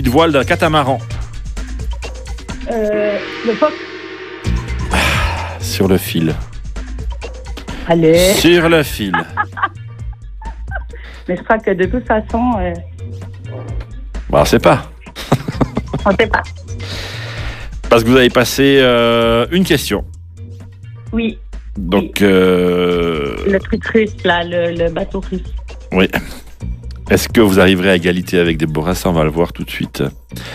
petite voile d'un catamaran? Le phoque. Sur le fil. Allez. Sur le fil. Mais je crois que de toute façon, Bon, on sait pas. on ne sait pas. Parce que vous avez passé une question. Oui, Donc, le truc russe, là, le bateau russe. oui. Est-ce que vous arriverez à égalité avec Déborah? Ça, on va le voir tout de suite.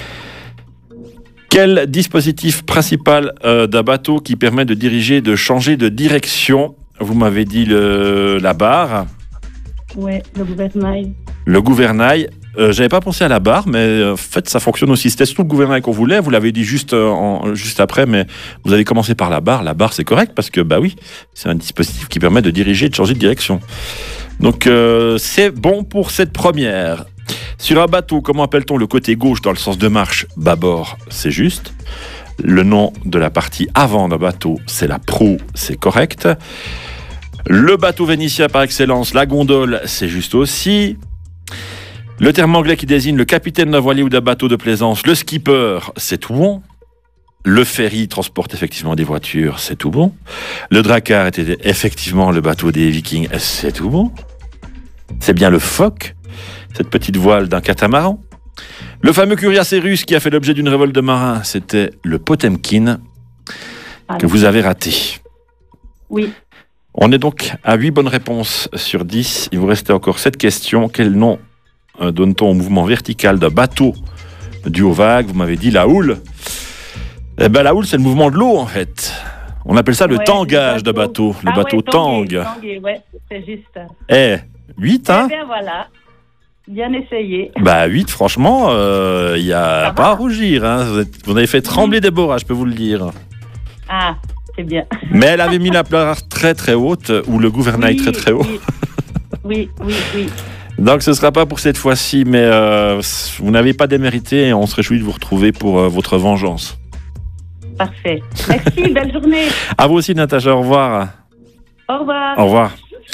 Quel dispositif principal d'un bateau qui permet de diriger, de changer de direction? Vous m'avez dit la barre. Oui, le gouvernail. Le gouvernail. J'avais pas pensé à la barre, mais en fait, ça fonctionne aussi. C'était surtout le gouvernail qu'on voulait. Vous l'avez dit juste après, mais vous avez commencé par la barre. La barre, c'est correct parce que, bah oui, c'est un dispositif qui permet de diriger et de changer de direction. Donc, c'est bon pour cette première. Sur un bateau, comment appelle-t-on le côté gauche dans le sens de marche? Bâbord, c'est juste. Le nom de la partie avant d'un bateau, c'est la proue, c'est correct. Le bateau vénitien par excellence, la gondole, c'est juste aussi. Le terme anglais qui désigne le capitaine d'un voilier ou d'un bateau de plaisance, le skipper, c'est tout bon. Le ferry transporte effectivement des voitures, c'est tout bon. Le drakkar était effectivement le bateau des Vikings, c'est tout bon. C'est bien le phoque, cette petite voile d'un catamaran. Le fameux cuirassé russe qui a fait l'objet d'une révolte de marins, c'était le Potemkin, que vous avez raté. Oui. On est donc à 8 bonnes réponses sur 10. Il vous restait encore 7 questions. Quel nom donne-t-on au mouvement vertical d'un bateau dû aux vagues? Vous m'avez dit la houle. Eh ben, la houle, c'est le mouvement de l'eau, en fait. On appelle ça le tangage de bateau. Le bateau tangue. Ouais, c'est juste. 8, hein? Eh bien, voilà. Bien essayé. Bah, 8, franchement, il n'y a pas à rougir. Hein. Vous avez fait trembler Déborah, je peux vous le dire. Ah, c'est bien. Mais elle avait mis la barre très très haute, ou le gouvernail très très haut. Oui. Donc ce ne sera pas pour cette fois-ci, mais vous n'avez pas démérité et on se réjouit de vous retrouver pour votre vengeance. Parfait. Merci, belle journée. À vous aussi, Natacha, au revoir. Au revoir. Au revoir.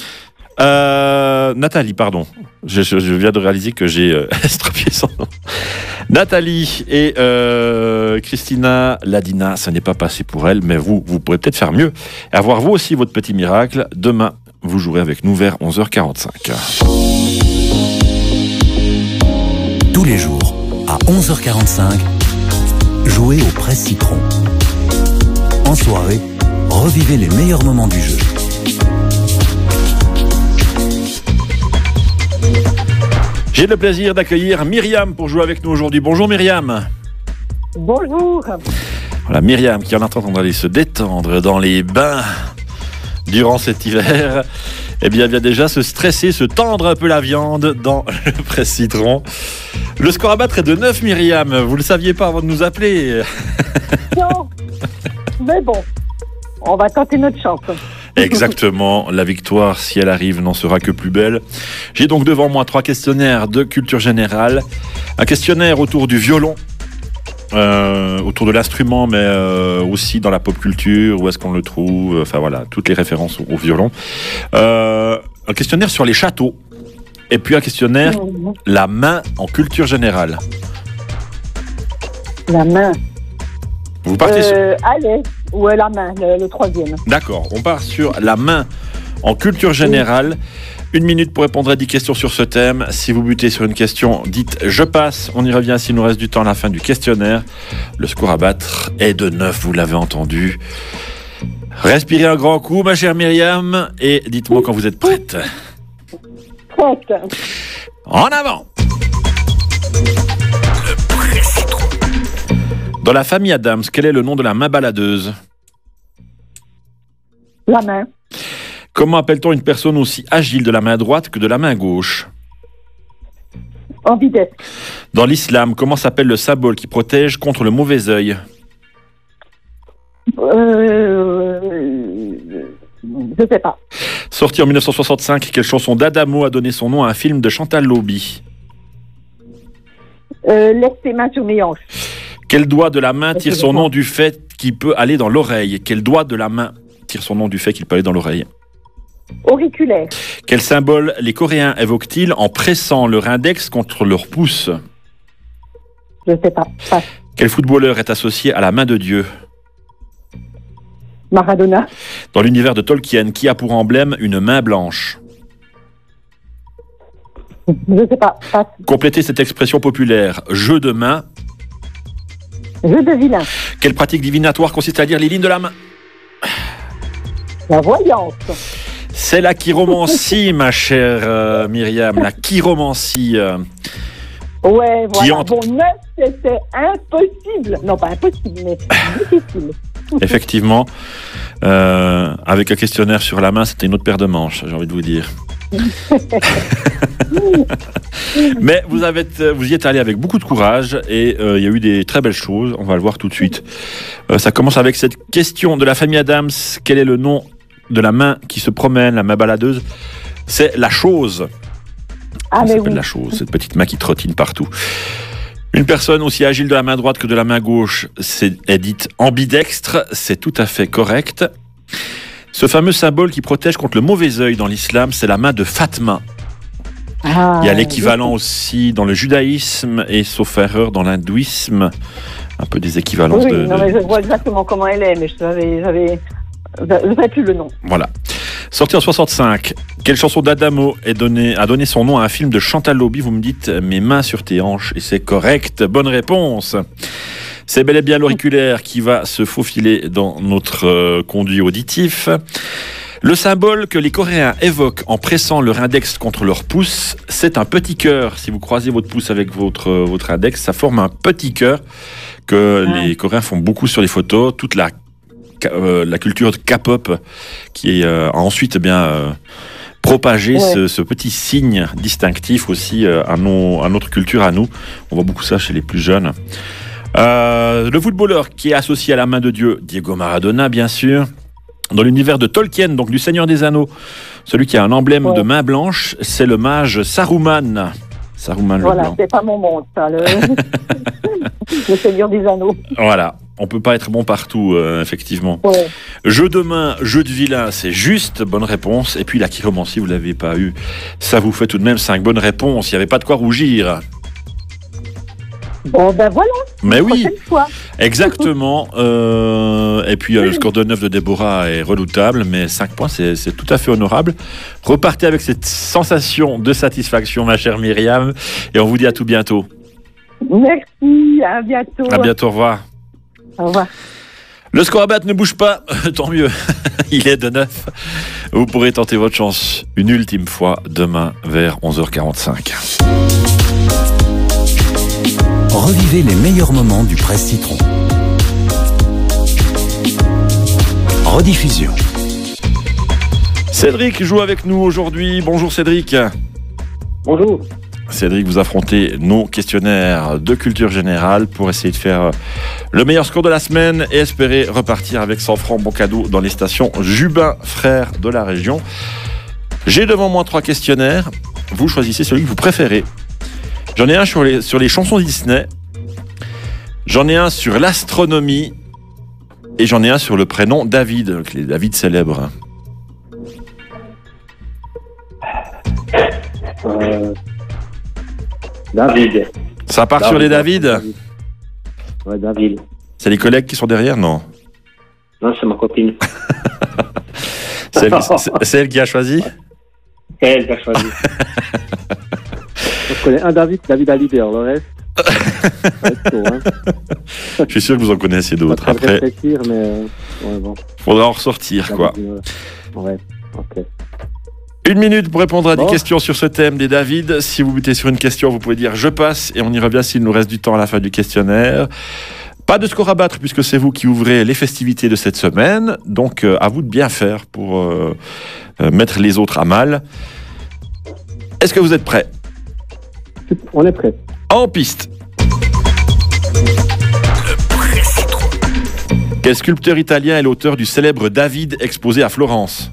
Nathalie, pardon. Je viens de réaliser que j'ai estropié son nom. Nathalie et Christina Ladina, ça n'est pas passé pour elle, mais vous pourrez peut-être faire mieux. Et avoir vous aussi votre petit miracle. Demain, vous jouerez avec nous vers 11h45. Tous les jours, à 11h45, jouez au Presse Citron. En soirée, revivez les meilleurs moments du jeu. J'ai le plaisir d'accueillir Myriam pour jouer avec nous aujourd'hui. Bonjour Myriam. Bonjour. Voilà, Myriam qui est en train d'aller se détendre dans les bains durant cet hiver. Eh bien, vient déjà se stresser, se tendre un peu la viande dans le Presse Citron. Le score à battre est de 9, Myriam. Vous ne le saviez pas avant de nous appeler. Non, mais bon, on va tenter notre chance. Exactement, la victoire, si elle arrive, n'en sera que plus belle. J'ai donc devant moi 3 questionnaires de culture générale. Un questionnaire autour du violon, autour de l'instrument, mais aussi dans la pop culture, où est-ce qu'on le trouve, enfin voilà, toutes les références au violon. Un questionnaire sur les châteaux, et puis un questionnaire, la main en culture générale. La main. Vous partez sur... Allez, ouais, la main, le troisième. D'accord, on part sur la main en culture générale. 1 minute pour répondre à 10 questions sur ce thème. Si vous butez sur une question, dites « je passe ». On y revient s'il nous reste du temps à la fin du questionnaire. Le score à battre est de 9, vous l'avez entendu. Respirez un grand coup, ma chère Myriam, et dites-moi quand vous êtes prête. Prête. En avant! Dans la famille Adams, quel est le nom de la main baladeuse? La main. Comment appelle-t-on une personne aussi agile de la main droite que de la main gauche? Ambidextre. Dans l'islam, comment s'appelle le symbole qui protège contre le mauvais œil? Je sais pas. Sorti en 1965, quelle chanson d'Adamo a donné son nom à un film de Chantal Lauby? Laisse tes mains sur mes hanches. Quel doigt de la main tire son nom du fait qu'il peut aller dans l'oreille? Quel doigt de la main tire son nom du fait qu'il peut aller dans l'oreille? Auriculaire. Quel symbole les Coréens évoquent-ils en pressant leur index contre leur pouce? Je sais pas. Passe. Quel footballeur est associé à la main de Dieu? Maradona. Dans l'univers de Tolkien, qui a pour emblème une main blanche? Je sais pas. Passe. Complétez cette expression populaire. Jeu de main. Jeu de vilain. Quelle pratique divinatoire consiste à lire les lignes de la main? La voyance. C'est la chiromancie, ma chère Myriam. La chiromancie. Ouais, voilà. entre- Bon, 9, c'était impossible. Non, pas impossible, mais difficile. Effectivement. Avec un questionnaire sur la main, c'était une autre paire de manches, j'ai envie de vous dire. Mais vous y êtes allé avec beaucoup de courage et il y a eu des très belles choses. On va le voir tout de suite. Ça commence avec cette question de la famille Adams. Quel est le nom de la main qui se promène, la main baladeuse? C'est la chose. Ah, Ça mais s'appelle oui. la chose, cette petite main qui trottine partout. Une personne aussi agile de la main droite que de la main gauche est dite ambidextre. C'est tout à fait correct. Ce fameux symbole qui protège contre le mauvais œil dans l'islam, c'est la main de Fatma. Ah, Il y a l'équivalent aussi dans le judaïsme et, sauf erreur, dans l'hindouisme. Un peu des équivalences Oui, de... non, mais je vois exactement comment elle est, mais je savais plus le nom. Voilà. Sorti en 65, quelle chanson d'Adamo a donné son nom à un film de Chantal Lobby? Vous me dites « Mes mains sur tes hanches » et c'est correct. Bonne réponse. C'est bel et bien l'auriculaire qui va se faufiler dans notre conduit auditif. Le symbole que les Coréens évoquent en pressant leur index contre leur pouce, c'est un petit cœur. Si vous croisez votre pouce avec votre index, ça forme un petit cœur que les Coréens font beaucoup sur les photos. Toute la culture de K-pop qui a ensuite propagé ce petit signe distinctif aussi à notre culture, à nous. On voit beaucoup ça chez les plus jeunes. Le footballeur qui est associé à la main de Dieu, Diego Maradona, bien sûr. Dans l'univers de Tolkien, donc du Seigneur des Anneaux, celui qui a un emblème de main blanche, c'est le mage Saruman. Saruman le Voilà, blanc. c'est pas mon monde, ça, le Seigneur des Anneaux. Voilà, on peut pas être bon partout, effectivement. Ouais. Jeu de main, jeu de vilain, c'est juste, bonne réponse. Et puis la chiromancie, vous l'avez pas eu. Ça vous fait tout de même 5 bonnes réponses, il n'y avait pas de quoi rougir. Bon, ben voilà. Mais oui, Prochaine fois. exactement. Et puis le score de 9 de Déborah est redoutable, mais 5 points, c'est tout à fait honorable. Repartez avec cette sensation de satisfaction, ma chère Myriam, et on vous dit à tout bientôt. Merci, à bientôt. À bientôt, au revoir. Au revoir. Le score à battre ne bouge pas, tant mieux. Il est de 9. Vous pourrez tenter votre chance une ultime fois demain vers 11h45. Revivez les meilleurs moments du Presse Citron. Rediffusion. Cédric joue avec nous aujourd'hui. Bonjour Cédric. Bonjour. Cédric, vous affrontez nos questionnaires de culture générale pour essayer de faire le meilleur score de la semaine et espérer repartir avec 100 francs bon cadeau dans les stations Jubin Frères de la région. J'ai devant moi 3 questionnaires. Vous choisissez celui que vous préférez. J'en ai un sur les chansons Disney. J'en ai un sur l'astronomie. Et j'en ai un sur le prénom David, les David célèbres. David. Ça part sur les David. Ouais, David. C'est les collègues qui sont derrière, non? Non, c'est ma copine. C'est elle qui a choisi? C'est elle qui a choisi. Je connais un David, David Hallyday, le reste. Ça va être chaud, hein. Je suis sûr que vous en connaissez d'autres. Pas très Après, réfléchir, mais ouais, bon. faudra en ressortir, quoi. Ouais, ok. 1 minute pour répondre à des Bon. questions sur ce thème des David. Si vous butez sur une question, vous pouvez dire « je passe » et on y revient s'il nous reste du temps à la fin du questionnaire. Pas de score à battre puisque c'est vous qui ouvrez les festivités de cette semaine. Donc, à vous de bien faire pour mettre les autres à mal. Est-ce que vous êtes prêts? On est prêt. En piste. Quel sculpteur italien est l'auteur du célèbre David exposé à Florence?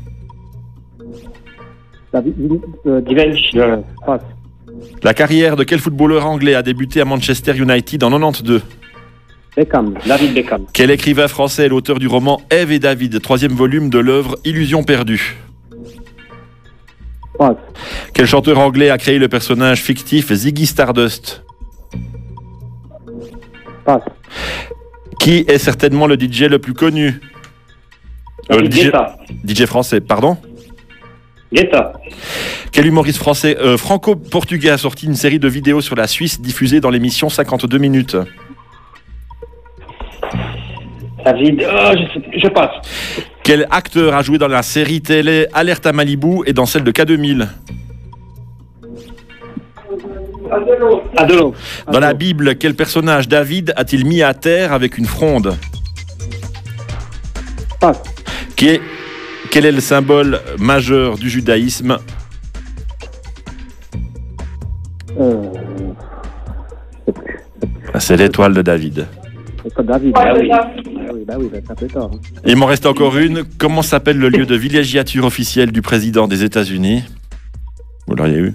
David, Givenchy. Passe. La carrière de quel footballeur anglais a débuté à Manchester United en 92? Beckham. David Beckham. Quel écrivain français est l'auteur du roman Ève et David, 3e volume de l'œuvre Illusion perdue? Passe. Quel chanteur anglais a créé le personnage fictif Ziggy Stardust? Passe. Qui est certainement le DJ le plus connu? Le DJ français, pardon? Guetta. Quel humoriste français franco-portugais a sorti une série de vidéos sur la Suisse diffusée dans l'émission 52 minutes? David, je passe. Quel acteur a joué dans la série télé Alerte à Malibu et dans celle de K2000? Adelo. Dans la Bible, quel personnage David a-t-il mis à terre avec une fronde? Passe. Quel est le symbole majeur du judaïsme? C'est l'étoile de David. C'est pas David. Ah oui. Bah oui, c'est un peu tard. Il m'en reste encore une. Comment s'appelle le lieu de villégiature officiel du président des États-Unis? Vous l'auriez eu?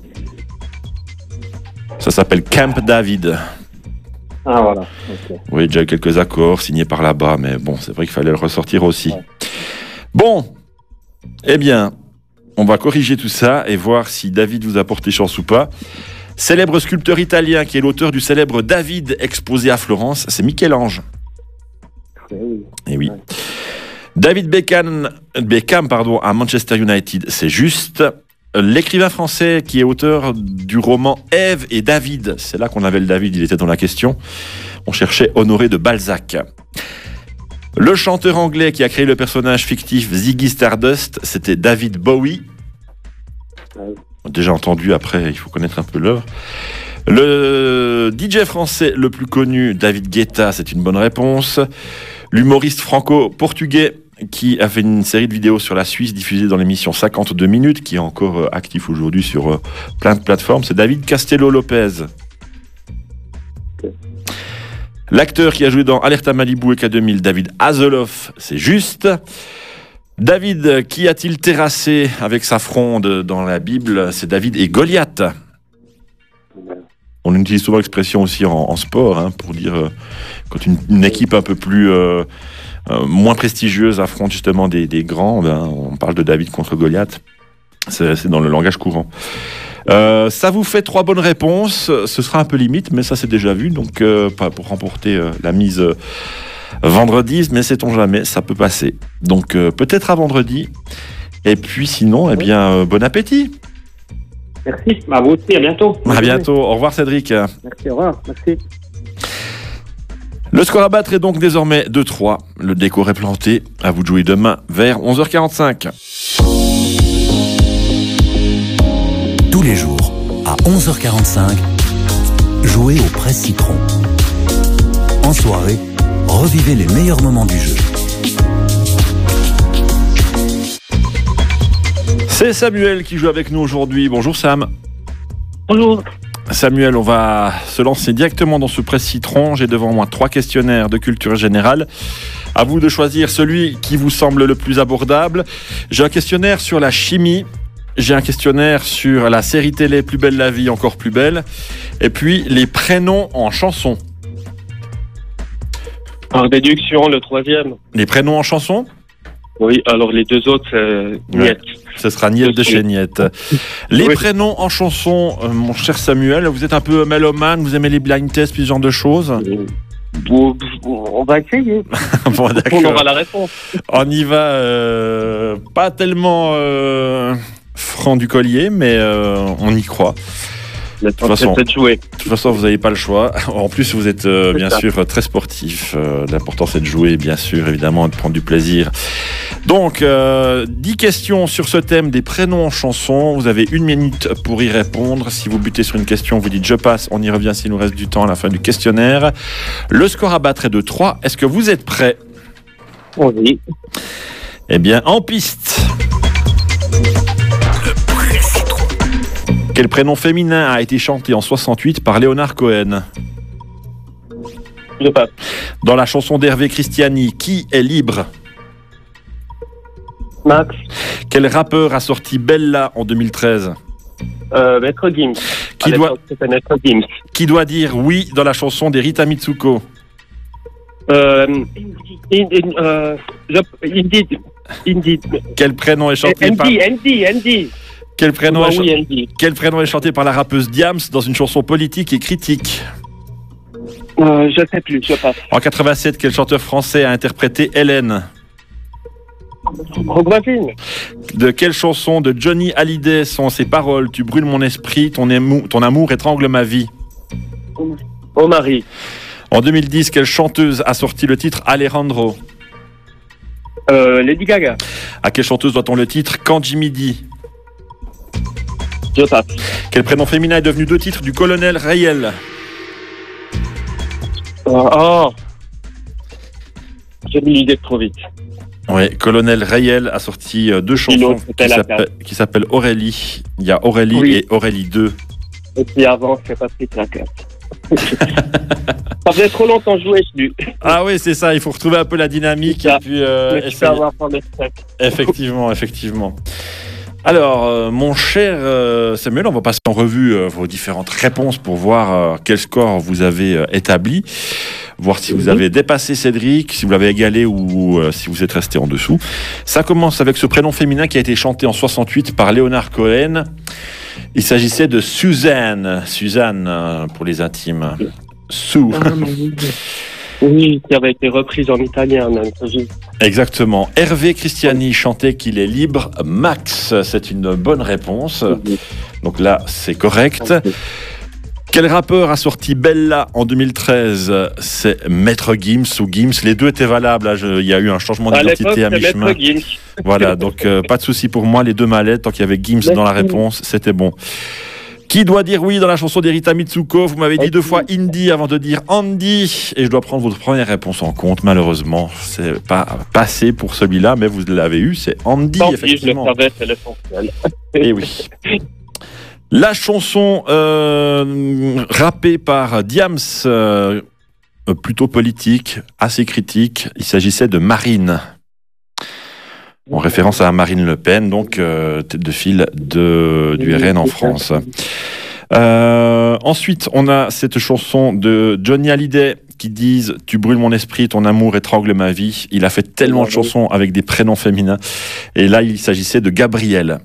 Ça s'appelle Camp David. Ah voilà. Ok. Oui, déjà eu quelques accords signés par là-bas, mais bon, c'est vrai qu'il fallait le ressortir aussi. Ouais. Bon, eh bien, on va corriger tout ça et voir si David vous a porté chance ou pas. Célèbre sculpteur italien qui est l'auteur du célèbre David exposé à Florence, c'est Michel-Ange. Oui. Eh oui. Ouais. David Beckham, à Manchester United, c'est juste. L'écrivain français qui est auteur du roman Ève et David, c'est là qu'on avait le David, il était dans la question. On cherchait Honoré de Balzac. Le chanteur anglais qui a créé le personnage fictif Ziggy Stardust, c'était David Bowie. Déjà entendu, après, il faut connaître un peu l'œuvre. Le DJ français le plus connu, David Guetta, c'est une bonne réponse. L'humoriste franco-portugais qui a fait une série de vidéos sur la Suisse diffusée dans l'émission 52 minutes, qui est encore actif aujourd'hui sur plein de plateformes, c'est David Castello-Lopez. Okay. L'acteur qui a joué dans Alerte à Malibu et K2000, David Hasselhoff, c'est juste. David, qui a-t-il terrassé avec sa fronde dans la Bible? C'est David et Goliath. On utilise souvent l'expression aussi en sport, hein, pour dire quand une équipe un peu plus moins prestigieuse affronte justement des grands, ben, on parle de David contre Goliath. C'est dans le langage courant. Ça vous fait 3 bonnes réponses. Ce sera un peu limite, mais ça c'est déjà vu. Donc pas pour remporter la mise vendredi, mais sait-on jamais, ça peut passer. Donc peut-être à vendredi. Et puis sinon, eh bien, bon appétit. Merci. Bah, vous aussi, à bientôt. À bientôt. Au revoir Cédric. Merci, au revoir. Merci. Le score à battre est donc désormais 2-3. Le décor est planté. À vous de jouer demain vers 11h45. Tous les jours, à 11h45, jouez au Presse Citron. En soirée, revivez les meilleurs moments du jeu. C'est Samuel qui joue avec nous aujourd'hui. Bonjour Sam. Bonjour. Samuel, on va se lancer directement dans ce Presse Citron. J'ai devant moi 3 questionnaires de culture générale. À vous de choisir celui qui vous semble le plus abordable. J'ai un questionnaire sur la chimie. J'ai un questionnaire sur la série télé Plus belle la vie, encore plus belle. Et puis les prénoms en chanson. En déduction, le 3e. Les prénoms en chanson? Oui, alors les 2 autres, c'est Niette. Ce sera Niette de chez Niette. Les prénoms en chanson, mon cher Samuel, vous êtes un peu mélomane, vous aimez les blind tests, ce genre de choses? On va essayer. Bon, d'accord. On aura la réponse. On y va, pas tellement franc du collier, mais on y croit. De toute façon, vous n'avez pas le choix. En plus, vous êtes bien sûr très sportif. L'important, c'est de jouer, bien sûr, évidemment, et de prendre du plaisir. Donc, 10 questions sur ce thème des prénoms en chanson. Vous avez 1 minute pour y répondre. Si vous butez sur une question, vous dites « je passe ». On y revient s'il nous reste du temps à la fin du questionnaire. Le score à battre est de 3. Est-ce que vous êtes prêts? Oui. Eh bien, en piste. Quel prénom féminin a été chanté en 68 par Leonard Cohen? Je passe. Dans la chanson d'Hervé Christiani, qui est libre? Max. Quel rappeur a sorti Bella en 2013? Maître Gims. Qui doit dire oui dans la chanson des Rita Mitsuko? Indeed. Quel prénom est chanté par... Andy. Quel prénom est chanté par la rappeuse Diams dans une chanson politique et critique? Je sais plus, je passe. En 87, quel chanteur français a interprété Hélène? Rock Voisine. De quelle chanson de Johnny Hallyday sont ces paroles? Tu brûles mon esprit, ton amour étrangle ma vie. Mon mari. En 2010, quelle chanteuse a sorti le titre Alejandro? Lady Gaga. À quelle chanteuse doit-on le titre Quand Jimmy dit? Je passe. Quel prénom féminin est devenu 2 titres du colonel Rayel? J'ai mis l'idée trop vite. Oui, colonel Rayel a sorti 2 chansons qui s'appellent Aurélie. Il y a Aurélie et Aurélie 2. Et puis avant, c'est Patrick Lacasse. Ça faisait trop longtemps jouer, je lui. Ah oui, c'est ça, il faut retrouver un peu la dynamique. Et puis, effectivement. Alors, mon cher Samuel, on va passer en revue vos différentes réponses pour voir quel score vous avez établi, voir si vous avez dépassé Cédric, si vous l'avez égalé ou si vous êtes resté en dessous. Ça commence avec ce prénom féminin qui a été chanté en 68 par Leonard Cohen. Il s'agissait de Suzanne pour les intimes. Sue. Oui, qui avait été reprise en italien même. Exactement. Hervé Christiani chantait qu'il est libre. Max, c'est une bonne réponse. Donc là, c'est correct. Quel rappeur a sorti Bella en 2013? C'est Maître Gims ou Gims. Les deux étaient valables. Il y a eu un changement d'identité à mi-chemin. Voilà, donc pas de souci pour moi. Les deux m'allaient. Tant qu'il y avait Gims dans la réponse, c'était bon. Qui doit dire oui dans la chanson d'Erita Mitsuko? Vous m'avez dit 2 fois Indie avant de dire Andy. Et je dois prendre votre première réponse en compte, malheureusement. C'est pas passé pour celui-là, mais vous l'avez eu. C'est Andy, effectivement. Je le savais, c'est l'essentiel. Et oui. La chanson rappée par Diams, plutôt politique, assez critique. Il s'agissait de Marine. En référence à Marine Le Pen, donc tête de file du RN en France. Ensuite, on a cette chanson de Johnny Hallyday qui disent « Tu brûles mon esprit, ton amour étrangle ma vie ». Il a fait tellement de chansons avec des prénoms féminins. Et là, il s'agissait de Gabriel.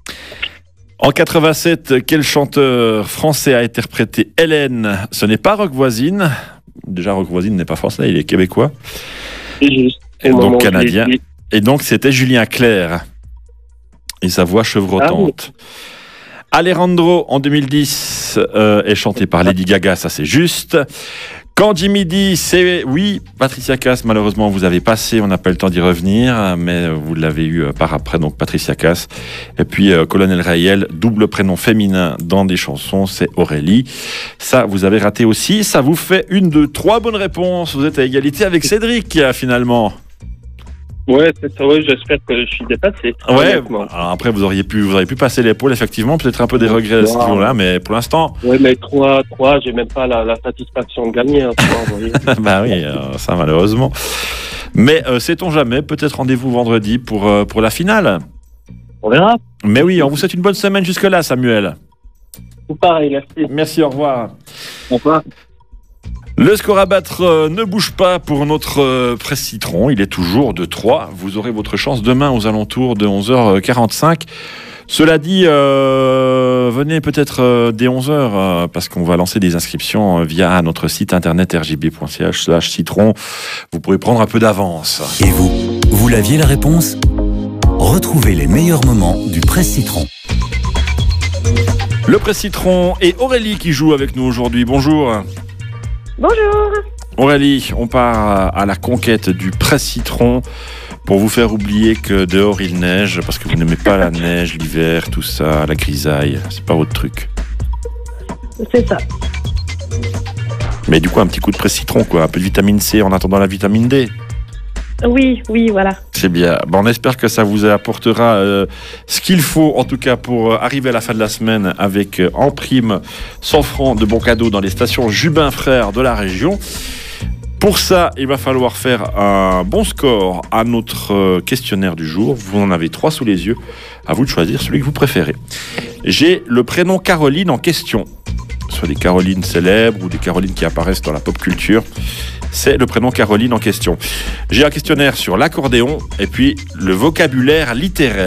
En 87, quel chanteur français a interprété Hélène? Ce n'est pas Rock Voisine. Déjà, Rock Voisine n'est pas français, il est québécois. Et donc canadien. Et donc, c'était Julien Clerc et sa voix chevrotante. Alejandro, en 2010, est chanté par Lady Gaga, ça c'est juste. Quand Jimmy dit, c'est oui, Patricia Cass, malheureusement, vous avez passé, on n'a pas eu le temps d'y revenir, mais vous l'avez eu par après, donc Patricia Cass. Et puis, Colonel Rayel, double prénom féminin dans des chansons, c'est Aurélie. Ça, vous avez raté aussi. Ça vous fait 1, 2, 3 bonnes réponses. Vous êtes à égalité avec Cédric, finalement. Ouais, c'est ça, ouais, j'espère que je suis dépassé. Ouais, alors après vous auriez pu passer l'épaule, effectivement, peut-être un peu des regrets à ce niveau-là, mais pour l'instant... Ouais, mais 3, j'ai même pas la satisfaction de gagner, hein, vous voyez. Bah oui, ça malheureusement. Mais sait-on jamais, peut-être rendez-vous vendredi pour la finale. On verra. Mais oui, on vous souhaite une bonne semaine jusque-là, Samuel. Tout pareil, merci. Merci, au revoir. Au revoir. Le score à battre ne bouge pas pour notre Presse Citron. Il est toujours de 3. Vous aurez votre chance demain aux alentours de 11h45. Cela dit, venez peut-être dès 11h parce qu'on va lancer des inscriptions via notre site internet rjb.ch/citron. Vous pourrez prendre un peu d'avance. Et vous l'aviez la réponse? Retrouvez les meilleurs moments du Presse Citron. Le Presse Citron et Aurélie qui joue avec nous aujourd'hui. Bonjour. Bonjour. Aurélie, on part à la conquête du Presse Citron pour vous faire oublier que dehors il neige, parce que vous n'aimez pas la neige, l'hiver, tout ça, la grisaille, c'est pas votre truc. C'est ça. Mais du coup, un petit coup de Presse Citron, quoi, un peu de vitamine C en attendant la vitamine D. Oui, voilà. C'est bien. Bon, on espère que ça vous apportera ce qu'il faut, en tout cas, pour arriver à la fin de la semaine avec en prime 100 francs de bons cadeaux dans les stations Jubin Frères de la région. Pour ça, il va falloir faire un bon score à notre questionnaire du jour. Vous en avez 3 sous les yeux. À vous de choisir celui que vous préférez. J'ai le prénom Caroline en question. Soit des Carolines célèbres ou des Carolines qui apparaissent dans la pop culture. C'est le prénom Caroline en question. J'ai un questionnaire sur l'accordéon et puis le vocabulaire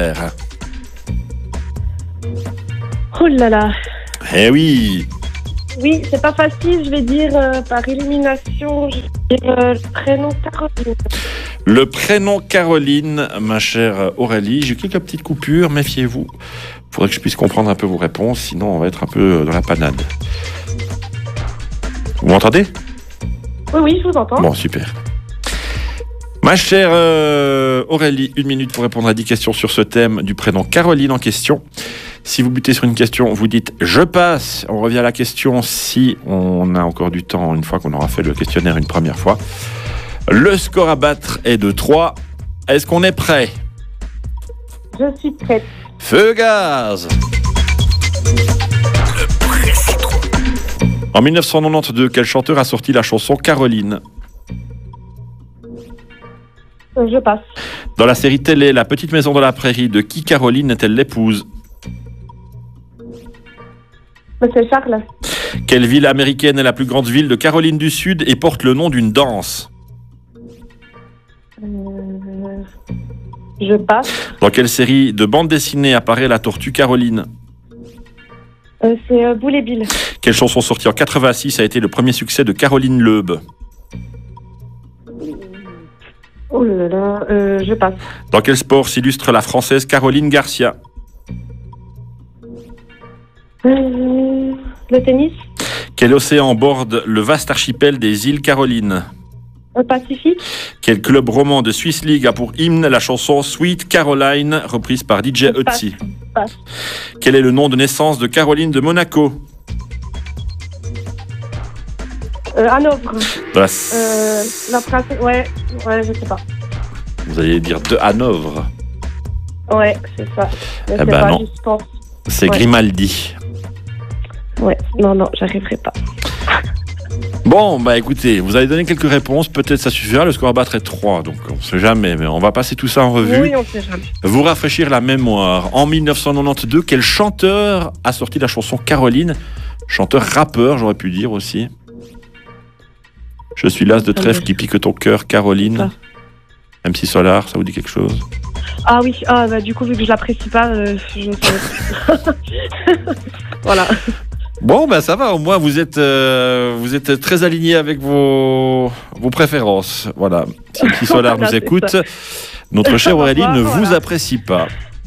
littéraire. Oh là là. Eh oui. Oui, c'est pas facile, je vais dire par élimination, je vais dire le prénom Caroline. Le prénom Caroline, ma chère Aurélie. J'ai quelques petites coupures, méfiez-vous. Il faudrait que je puisse comprendre un peu vos réponses, sinon on va être un peu dans la panade. Vous m'entendez? Oui, je vous entends. Bon, super. Ma chère Aurélie, 1 minute pour répondre à 10 questions sur ce thème du prénom Caroline en question. Si vous butez sur une question, vous dites « je passe ». On revient à la question si on a encore du temps, une fois qu'on aura fait le questionnaire une première fois. Le score à battre est de 3. Est-ce qu'on est prêt? Je suis prête. Feu gaz. En 1992, quel chanteur a sorti la chanson Caroline? Je passe. Dans la série télé La Petite Maison dans la Prairie, de qui Caroline est-elle l'épouse? C'est Charles. Quelle ville américaine est la plus grande ville de Caroline du Sud et porte le nom d'une danse? Je passe. Dans quelle série de bande dessinée apparaît la tortue Caroline? C'est Boule et Bill. Quelle chanson sortie en 86 a été le premier succès de Caroline Leub? Oh là là, je passe. Dans quel sport s'illustre la Française Caroline Garcia? Le tennis. Quel océan borde le vaste archipel des îles Carolines? Pacifique. Quel club roman de Swiss League a pour hymne la chanson Sweet Caroline, reprise par DJ Ötzi? Passe. Quel est le nom de naissance de Caroline de Monaco? Hanovre. Voilà. La princesse. Ouais, je sais pas. Vous allez dire de Hanovre. Ouais, c'est ça. Mais Eh c'est ben pas non. juste, je pense. C'est Ouais. Grimaldi. Ouais, non, j'arriverai pas. Bon, bah écoutez, vous avez donné quelques réponses, peut-être ça suffira, le score à battre est 3, donc on ne sait jamais, mais on va passer tout ça en revue. Oui, on sait jamais. Vous rafraîchir la mémoire. En 1992, quel chanteur a sorti la chanson Caroline? Chanteur rappeur, j'aurais pu dire aussi. Je suis l'as de trèfle qui pique ton cœur, Caroline. MC Solar, ça vous dit quelque chose? Ah oui, du coup, vu que je l'apprécie pas, je savais pas. Voilà. Bon, ben ça va, au moins vous êtes très aligné avec vos préférences. Voilà. Si MC Solar Voilà, nous c'est écoute, ça. notre chère Aurélie ne vous Voilà. apprécie pas.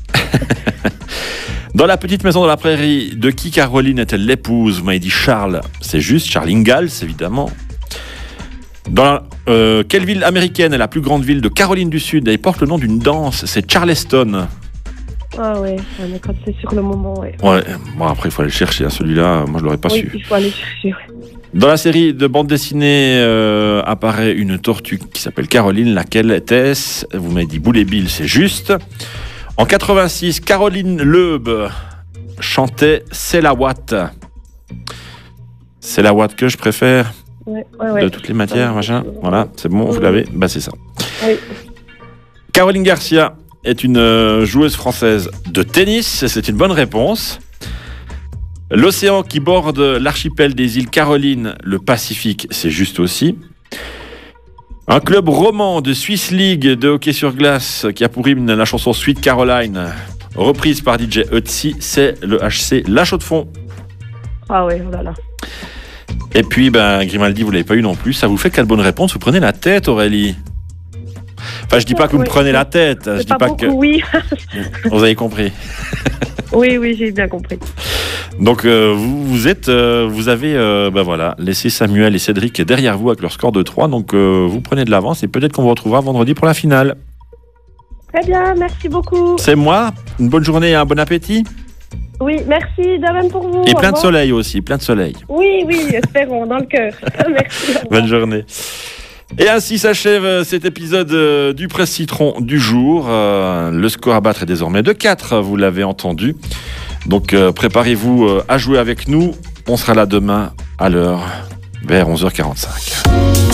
Dans La Petite Maison de la Prairie, de qui Caroline est-elle l'épouse? Vous m'avez dit Charles, c'est juste, Charles Ingalls, évidemment. Dans quelle ville américaine est la plus grande ville de Caroline du Sud? Elle porte le nom d'une danse, c'est Charleston. Ah ouais, mais quand c'est sur le moment, ouais. Ouais, bon après il faut aller le chercher, hein. Celui-là, moi je l'aurais pas Oui, su. il faut aller chercher, ouais. Dans la série de bande dessinée apparaît une tortue qui s'appelle Caroline. Laquelle était-ce? Vous m'avez dit Boule et Bill, c'est juste. En 86, Caroline Leub chantait C'est la Watt. C'est la Watt que je préfère Ouais. de toutes les matières, machin. Voilà, c'est bon, vous Oui. l'avez? Bah c'est ça. Oui. Caroline Garcia est une joueuse française de tennis. C'est une bonne réponse. L'océan qui borde l'archipel des îles Carolines, le Pacifique, c'est juste aussi. Un club roman de Swiss League de hockey sur glace qui a pour hymne la chanson Sweet Caroline, reprise par DJ Ötzi, c'est le HC La Chaux-de-Fonds. Ah ouais, oh là là. Et puis, Grimaldi, vous l'avez pas eu non plus. Ça vous fait 4 bonnes réponses. Vous prenez la tête, Aurélie. Enfin, je dis pas que vous me Oui. prenez la tête. Je C'est dis pas que. beaucoup, oui. Vous avez compris. Oui, j'ai bien compris. Donc vous avez voilà, laissé Samuel et Cédric derrière vous avec leur score de 3. Donc vous prenez de l'avance et peut-être qu'on vous retrouvera vendredi pour la finale. Très bien, merci beaucoup. C'est moi. Une bonne journée et un bon appétit. Oui, merci, de même pour vous. Et Au plein de revoir. soleil aussi, plein de soleil. Oui, espérons, dans le cœur. Merci. Au revoir. Bonne journée. Et ainsi s'achève cet épisode du Presse Citron du jour. Le score à battre est désormais de 4, vous l'avez entendu. Donc préparez-vous à jouer avec nous. On sera là demain à l'heure vers 11h45.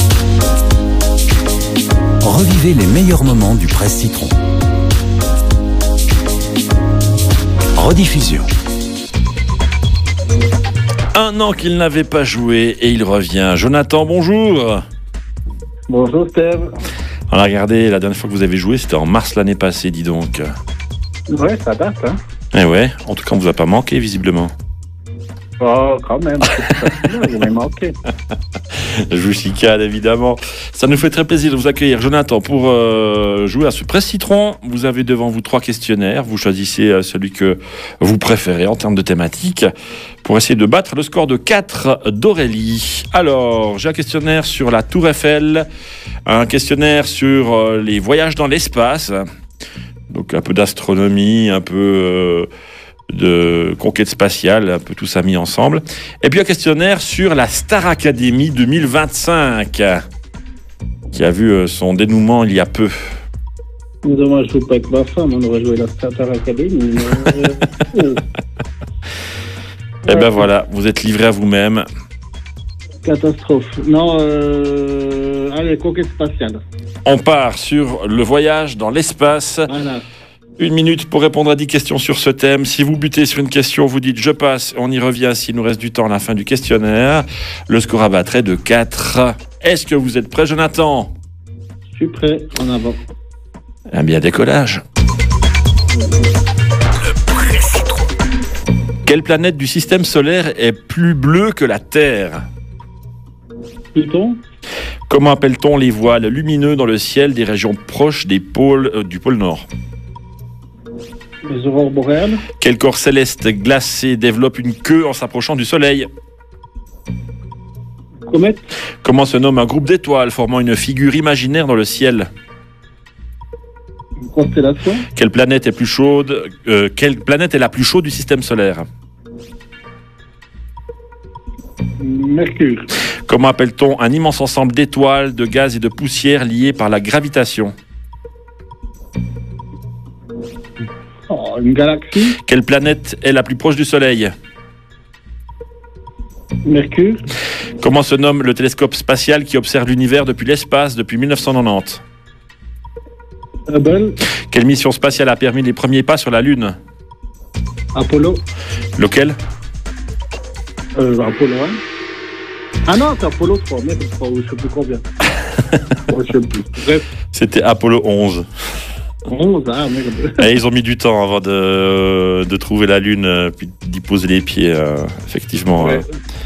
Revivez les meilleurs moments du Presse Citron. Rediffusion. 1 an qu'il n'avait pas joué et il revient. Jonathan, bonjour. Bonjour Steve. On a regardé, la dernière fois que vous avez joué, c'était en mars l'année passée, dis donc. Ouais, ça date, hein. Eh ouais, en tout cas, on vous a pas manqué, visiblement. Oh, quand même. Vous m'avez manqué. Je vous chicane, évidemment. Ça nous fait très plaisir de vous accueillir, Jonathan, pour jouer à ce Presse Citron. Vous avez devant vous 3 questionnaires. Vous choisissez celui que vous préférez en termes de thématique pour essayer de battre le score de 4 d'Aurélie. Alors, j'ai un questionnaire sur la Tour Eiffel, un questionnaire sur les voyages dans l'espace, donc un peu d'astronomie, un peu de conquête spatiale, un peu tout ça mis ensemble. Et puis un questionnaire sur la Star Academy 2025, qui a vu son dénouement il y a peu. Dommage, je ne joue pas avec ma femme, on aurait joué la Star Academy. Et ben voilà, vous êtes livré à vous-même. Catastrophe. Non, allez, conquête spatiale. On part sur le voyage dans l'espace. Voilà. 1 minute pour répondre à 10 questions sur ce thème. Si vous butez sur une question, vous dites « je passe », on y revient s'il nous reste du temps à la fin du questionnaire. Le score à battre est de 4. Est-ce que vous êtes prêt, Jonathan ? Je suis prêt, en avant. Eh bien, décollage. Quelle planète du système solaire est plus bleue que la Terre ? Pluton, Comment appelle-t-on les voiles lumineux dans le ciel des régions proches des pôles, du pôle Nord ? les aurores boréales, Quel corps céleste glacé développe une queue en s'approchant du Soleil ? comète, Comment se nomme un groupe d'étoiles formant une figure imaginaire dans le ciel ? constellation, Quelle planète est plus chaude Quelle planète est la plus chaude du système solaire ? Mercure, Comment appelle-t-on un immense ensemble d'étoiles, de gaz et de poussière liés par la gravitation ? une galaxie, Quelle planète est la plus proche du Soleil ? Mercure, Comment se nomme le télescope spatial qui observe l'univers depuis l'espace depuis 1990 ? Hubble, Quelle mission spatiale a permis les premiers pas sur la Lune ? Apollo, Lequel ? Apollo 1. Ah non, c'est Apollo 3, merde, je sais plus combien. Je sais plus. Bref, C'était Apollo 11. 11, ah merde. Et ils ont mis du temps avant de trouver la Lune, puis d'y poser les pieds, effectivement. Ouais.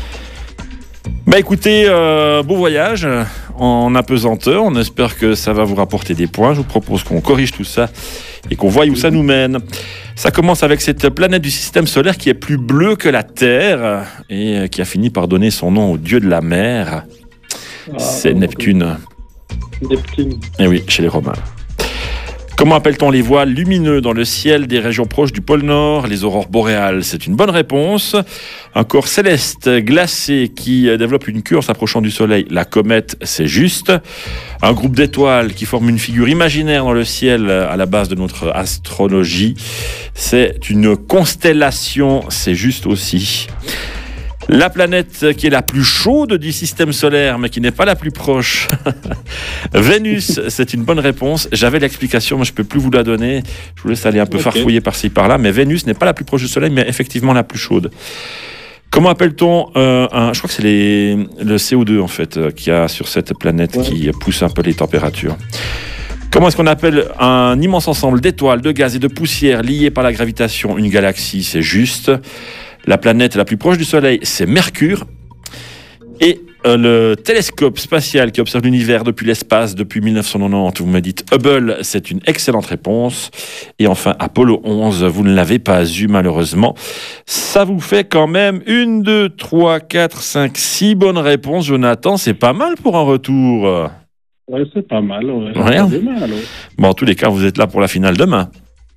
Bah écoutez, bon voyage en apesanteur. On espère que ça va vous rapporter des points. Je vous propose qu'on corrige tout ça et qu'on voie où ça nous mène. Ça commence avec cette planète du système solaire qui est plus bleue que la Terre et qui a fini par donner son nom au dieu de la mer. C'est Neptune. Neptune, Eh oui, chez les Romains. Comment appelle-t-on les voiles lumineux dans le ciel des régions proches du pôle Nord ? Les aurores boréales, c'est une bonne réponse. Un corps céleste glacé qui développe une queue en s'approchant du Soleil, la comète, c'est juste. Un groupe d'étoiles qui forme une figure imaginaire dans le ciel à la base de notre astrologie, c'est une constellation, c'est juste aussi. La planète qui est la plus chaude du système solaire, mais qui n'est pas la plus proche. Vénus, c'est une bonne réponse. J'avais l'explication, mais je ne peux plus vous la donner. Je vous laisse aller un peu farfouiller par-ci, par-là. Mais Vénus n'est pas la plus proche du Soleil, mais effectivement la plus chaude. Comment appelle-t-on je crois que c'est le CO2, en fait, qu'il y a sur cette planète qui pousse un peu les températures. Comment est-ce qu'on appelle un immense ensemble d'étoiles, de gaz et de poussière liés par la gravitation ? Une galaxie, c'est juste. La planète la plus proche du Soleil, c'est Mercure. Et le télescope spatial qui observe l'univers depuis l'espace depuis 1990, vous me dites Hubble, c'est une excellente réponse. Et enfin, Apollo 11, vous ne l'avez pas eu malheureusement. Ça vous fait quand même 1, 2, 3, 4, 5, 6 bonnes réponses, Jonathan. C'est pas mal pour un retour. ouais, c'est pas mal. Ouais. Rien. Demain, alors. Bon, en tous les cas, vous êtes là pour la finale demain.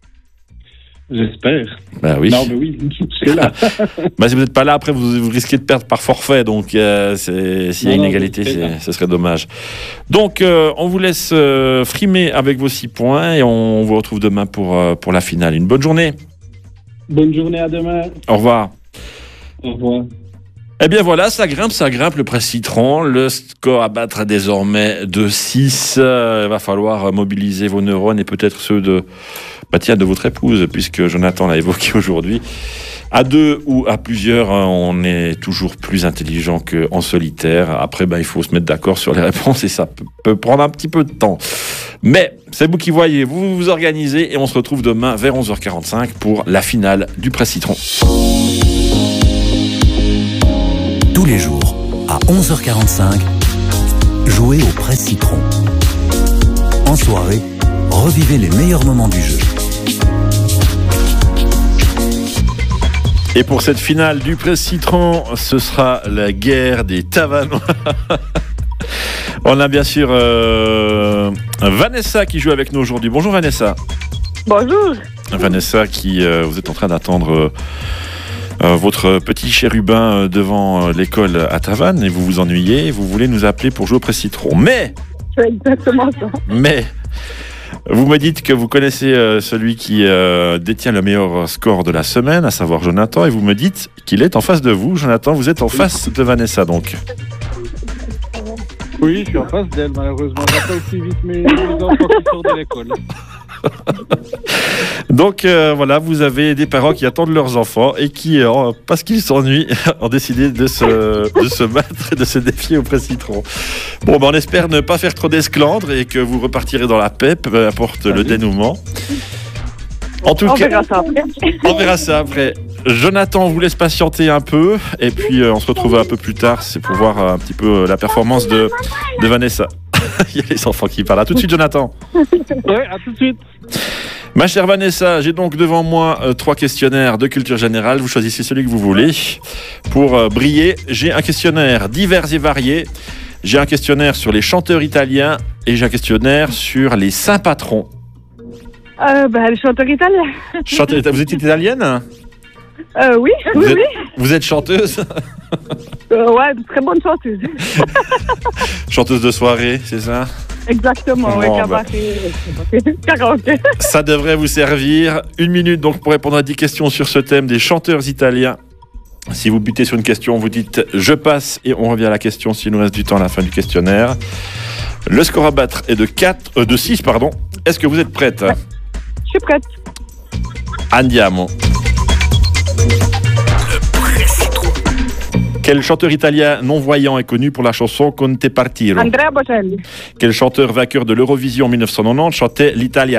J'espère. Ben oui. Non, mais oui, je suis là. Ben, si vous n'êtes pas là, après, vous risquez de perdre par forfait. Donc, s'il y a une égalité, ce serait dommage. Donc, on vous laisse frimer avec vos 6 points et on vous retrouve demain pour la finale. Une bonne journée. Bonne journée, à demain. Au revoir. Au revoir. Eh bien voilà, ça grimpe le Presse Citron. Le score à battre est désormais de 6. Il va falloir mobiliser vos neurones et peut-être ceux de votre épouse, puisque Jonathan l'a évoqué aujourd'hui. À 2 ou à plusieurs, on est toujours plus intelligent qu'en solitaire. Après, il faut se mettre d'accord sur les réponses et ça peut prendre un petit peu de temps. Mais c'est vous qui voyez, vous vous organisez et on se retrouve demain vers 11h45 pour la finale du Presse Citron. Tous les jours, à 11h45, jouez au Presse Citron. En soirée, revivez les meilleurs moments du jeu. Et pour cette finale du Presse Citron, ce sera la guerre des Tavanois. On a bien sûr Vanessa qui joue avec nous aujourd'hui. Bonjour Vanessa. Bonjour. Vanessa, vous êtes en train d'attendre votre petit chérubin devant l'école à Tavannes et vous vous ennuyez. Vous voulez nous appeler pour jouer au Presse Citron. Mais vous me dites que vous connaissez celui qui détient le meilleur score de la semaine, à savoir Jonathan, et vous me dites qu'il est en face de vous. Jonathan, vous êtes en face de Vanessa, donc. Oui, je suis en face d'elle, malheureusement. Je pas aussi vite mes enfants qui sortent de l'école. Donc voilà, vous avez des parents qui attendent leurs enfants et qui, parce qu'ils s'ennuient, ont décidé de se battre et de se défier au Presse Citron. Bon, on espère ne pas faire trop d'esclandres et que vous repartirez dans la paix, peu importe le dénouement. En tout cas, on verra ça après. Jonathan, on vous laisse patienter un peu et puis on se retrouve un peu plus tard, c'est pour voir un petit peu la performance de Vanessa. Il y a les enfants qui parlent. À tout de suite, Jonathan. Ouais, à tout de suite. Ma chère Vanessa, j'ai donc devant moi 3 questionnaires de culture générale. Vous choisissez celui que vous voulez. Pour briller, j'ai un questionnaire divers et varié. J'ai un questionnaire sur les chanteurs italiens et j'ai un questionnaire sur les saints patrons. Les chanteurs italiens. Vous êtes italienne ? Oui. Vous êtes chanteuse ? Ouais, très bonne chanteuse. Chanteuse de soirée, c'est ça ? Exactement, bon, ouais, karaoké. Ça devrait vous servir. 1 minute donc pour répondre à 10 questions sur ce thème des chanteurs italiens. Si vous butez sur une question, vous dites « je passe » et on revient à la question s'il nous reste du temps à la fin du questionnaire. Le score à battre est de 6. Est-ce que vous êtes prête ? Je suis prête. Andiamo. Quel chanteur italien non-voyant est connu pour la chanson Conte Partiro ? Andrea Bocelli. Quel chanteur vainqueur de l'Eurovision 1990 chantait l'italiano ?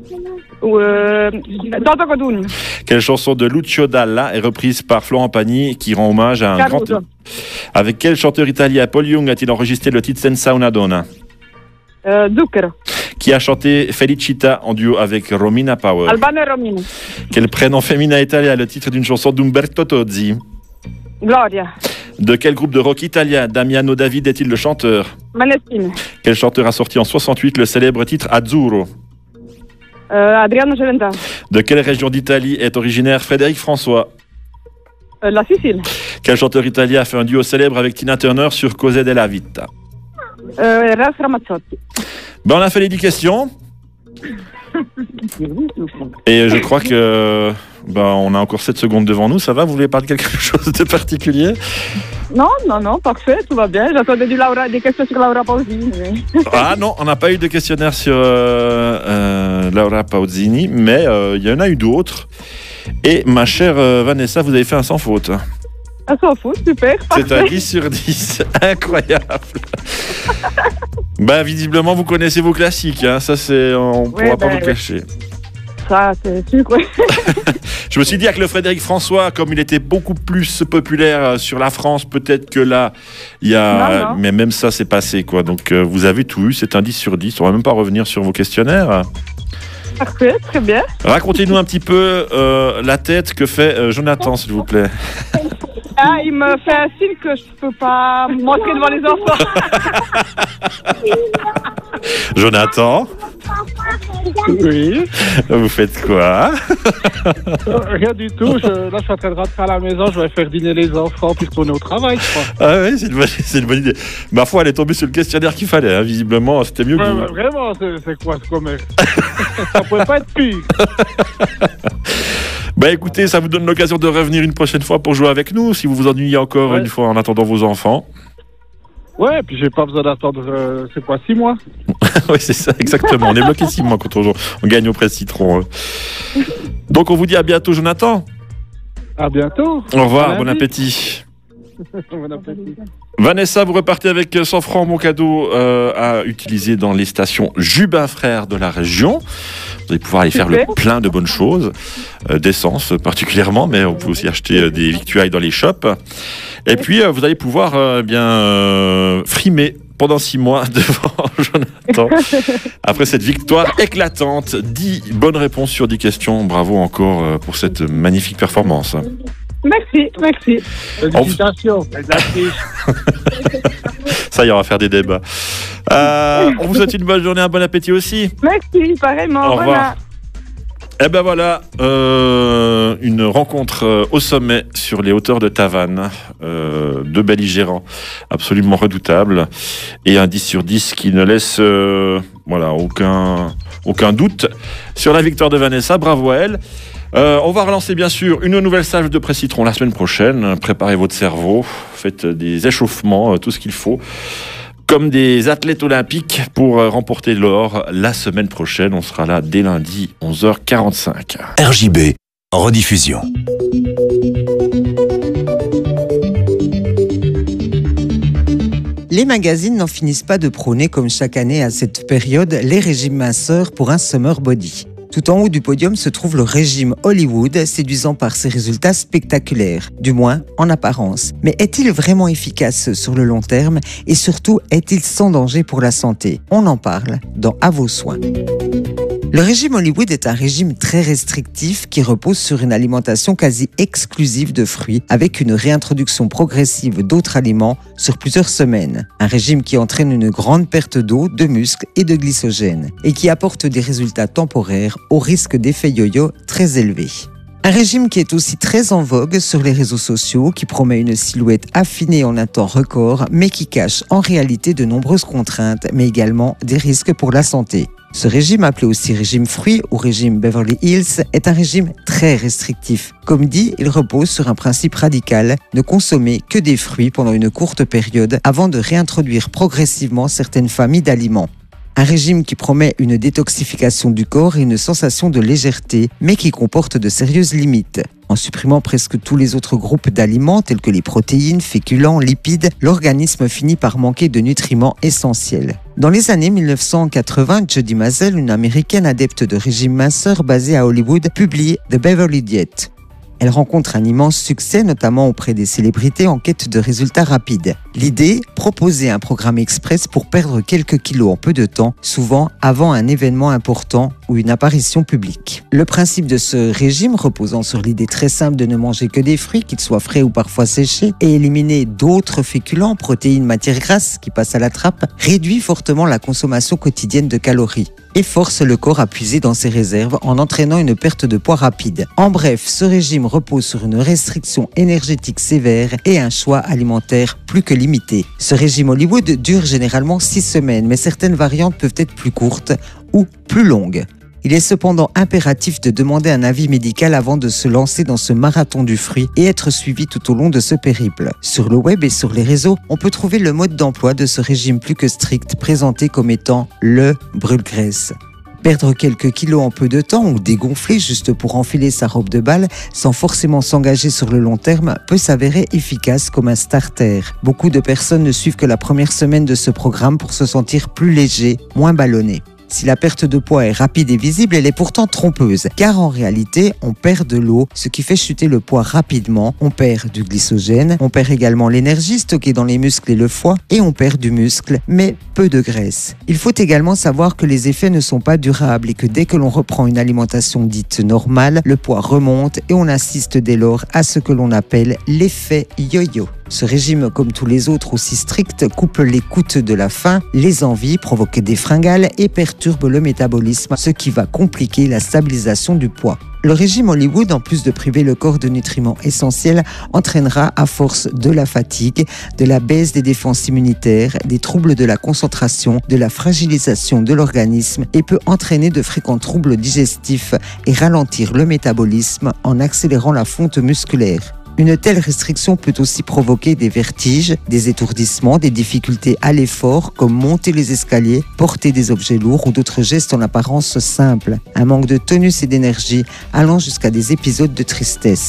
Toto Codugno. Quelle chanson de Lucio Dalla est reprise par Florent Pagny qui rend hommage à un Caruso. grand... Avec quel chanteur italien Paul Young a-t-il enregistré le titre Senza una donna ? Zucchero. Qui a chanté Felicita en duo avec Romina Power ? Albano e Romino. Quel prénom féminin italien est le titre d'une chanson d'Umberto Tozzi ? Gloria. De quel groupe de rock italien Damiano David est-il le chanteur ? Maneskin. Quel chanteur a sorti en 68 le célèbre titre Azzurro ? Adriano Celentano. De quelle région d'Italie est originaire Frédéric François ? La Sicile. Quel chanteur italien a fait un duo célèbre avec Tina Turner sur Cose della Vita ? Ralph Ramazzotti. On a fait les 10 questions. Et je crois que on a encore 7 secondes devant nous. Ça va ? Vous voulez parler de quelque chose de particulier ? Non, parfait, tout va bien. J'attendais des questions sur Laura Pausini. Mais... Ah non, on n'a pas eu de questionnaire sur Laura Pausini, mais il y en a eu d'autres. Et ma chère Vanessa, vous avez fait un sans faute. Un sans faute, super. C'est un 10 sur 10. Incroyable. Visiblement, vous connaissez vos classiques. Hein. Ça, on ne pourra pas vous le cacher. Ça, c'est sûr, quoi. Je me suis dit avec le Frédéric François, comme il était beaucoup plus populaire sur la France, peut-être que là, il y a... Non. Mais même ça, c'est passé, quoi. Donc, vous avez tout eu. C'est un 10 sur 10. On ne va même pas revenir sur vos questionnaires. Parfait, très bien. Racontez-nous un petit peu la tête que fait Jonathan, s'il vous plaît. Ah, il me fait un signe que je peux pas montrer devant les enfants. Jonathan ? Oui. Vous faites quoi ? Rien du tout. Là, je suis en train de rentrer à la maison. Je vais faire dîner les enfants puis retourner au travail, je crois. Ah oui, c'est une bonne idée. Ma foi, elle est tombée sur le questionnaire qu'il fallait. Hein. Visiblement, c'était mieux que vous. Vraiment, c'est quoi ce commerce ? Ça pourrait pas être pire. Écoutez, ça vous donne l'occasion de revenir une prochaine fois pour jouer avec nous, si vous vous ennuyez encore une fois en attendant vos enfants. Ouais, puis j'ai pas besoin d'attendre, 6 mois. Oui, c'est ça, exactement. On est bloqué 6 mois quand on gagne au Presse Citron. Donc on vous dit à bientôt, Jonathan. À bientôt. Au revoir, bon appétit. Bon appétit. Vanessa, vous repartez avec 100 francs, mon cadeau à utiliser dans les stations Jubin Frères de la région. Vous allez pouvoir aller faire le plein de bonnes choses, d'essence particulièrement, mais vous pouvez aussi acheter des victuailles dans les shops. Et puis, vous allez pouvoir frimer pendant 6 mois devant Jonathan. Après cette victoire éclatante, 10 bonnes réponses sur 10 questions. Bravo encore pour cette magnifique performance. Merci. Félicitations. Ça y est, on va faire des débats. On vous souhaite une bonne journée, un bon appétit aussi. Merci, pareillement. Au revoir. Et ben voilà, une rencontre au sommet sur les hauteurs de Tavannes, deux belligérants absolument redoutables et un 10 sur 10 qui ne laisse aucun doute sur la victoire de Vanessa. Bravo à elle. On va relancer bien sûr une nouvelle salve de presse citron la semaine prochaine. Préparez votre cerveau, faites des échauffements, tout ce qu'il faut. Comme des athlètes olympiques pour remporter l'or la semaine prochaine. On sera là dès lundi, 11h45. RJB, rediffusion. Les magazines n'en finissent pas de prôner, comme chaque année à cette période, les régimes minceurs pour un summer body. Tout en haut du podium se trouve le régime Hollywood, séduisant par ses résultats spectaculaires, du moins en apparence. Mais est-il vraiment efficace sur le long terme et surtout, est-il sans danger pour la santé? On en parle dans À vos soins. Le régime Hollywood est un régime très restrictif qui repose sur une alimentation quasi exclusive de fruits avec une réintroduction progressive d'autres aliments sur plusieurs semaines. Un régime qui entraîne une grande perte d'eau, de muscles et de glycogène et qui apporte des résultats temporaires au risque d'effets yo-yo très élevés. Un régime qui est aussi très en vogue sur les réseaux sociaux, qui promet une silhouette affinée en un temps record, mais qui cache en réalité de nombreuses contraintes, mais également des risques pour la santé. Ce régime, appelé aussi régime fruits ou régime Beverly Hills, est un régime très restrictif. Comme dit, il repose sur un principe radical, ne consommer que des fruits pendant une courte période avant de réintroduire progressivement certaines familles d'aliments. Un régime qui promet une détoxification du corps et une sensation de légèreté, mais qui comporte de sérieuses limites. En supprimant presque tous les autres groupes d'aliments tels que les protéines, féculents, lipides, l'organisme finit par manquer de nutriments essentiels. Dans les années 1980, Jody Mazel, une américaine adepte de régime minceur basée à Hollywood, publie The Beverly Diet. Elle rencontre un immense succès, notamment auprès des célébrités en quête de résultats rapides. L'idée, proposer un programme express pour perdre quelques kilos en peu de temps, souvent avant un événement important ou une apparition publique. Le principe de ce régime, reposant sur l'idée très simple de ne manger que des fruits, qu'ils soient frais ou parfois séchés, et éliminer d'autres féculents, protéines, matières grasses qui passent à la trappe, réduit fortement la consommation quotidienne de calories et force le corps à puiser dans ses réserves en entraînant une perte de poids rapide. En bref, ce régime repose sur une restriction énergétique sévère et un choix alimentaire plus que limité. Ce régime Hollywood dure généralement 6 semaines, mais certaines variantes peuvent être plus courtes ou plus longues. Il est cependant impératif de demander un avis médical avant de se lancer dans ce marathon du fruit et être suivi tout au long de ce périple. Sur le web et sur les réseaux, on peut trouver le mode d'emploi de ce régime plus que strict présenté comme étant le brûle-graisse. Perdre quelques kilos en peu de temps ou dégonfler juste pour enfiler sa robe de bal sans forcément s'engager sur le long terme peut s'avérer efficace comme un starter. Beaucoup de personnes ne suivent que la première semaine de ce programme pour se sentir plus léger, moins ballonné. Si la perte de poids est rapide et visible, elle est pourtant trompeuse, car en réalité, on perd de l'eau, ce qui fait chuter le poids rapidement, on perd du glycogène, on perd également l'énergie stockée dans les muscles et le foie, et on perd du muscle, mais peu de graisse. Il faut également savoir que les effets ne sont pas durables et que dès que l'on reprend une alimentation dite normale, le poids remonte et on assiste dès lors à ce que l'on appelle l'effet yo-yo. Ce régime, comme tous les autres aussi stricts, coupe les coups de la faim, les envies, provoque des fringales et perturbe le métabolisme, ce qui va compliquer la stabilisation du poids. Le régime Hollywood, en plus de priver le corps de nutriments essentiels, entraînera à force de la fatigue, de la baisse des défenses immunitaires, des troubles de la concentration, de la fragilisation de l'organisme et peut entraîner de fréquents troubles digestifs et ralentir le métabolisme en accélérant la fonte musculaire. Une telle restriction peut aussi provoquer des vertiges, des étourdissements, des difficultés à l'effort comme monter les escaliers, porter des objets lourds ou d'autres gestes en apparence simples. Un manque de tonus et d'énergie allant jusqu'à des épisodes de tristesse.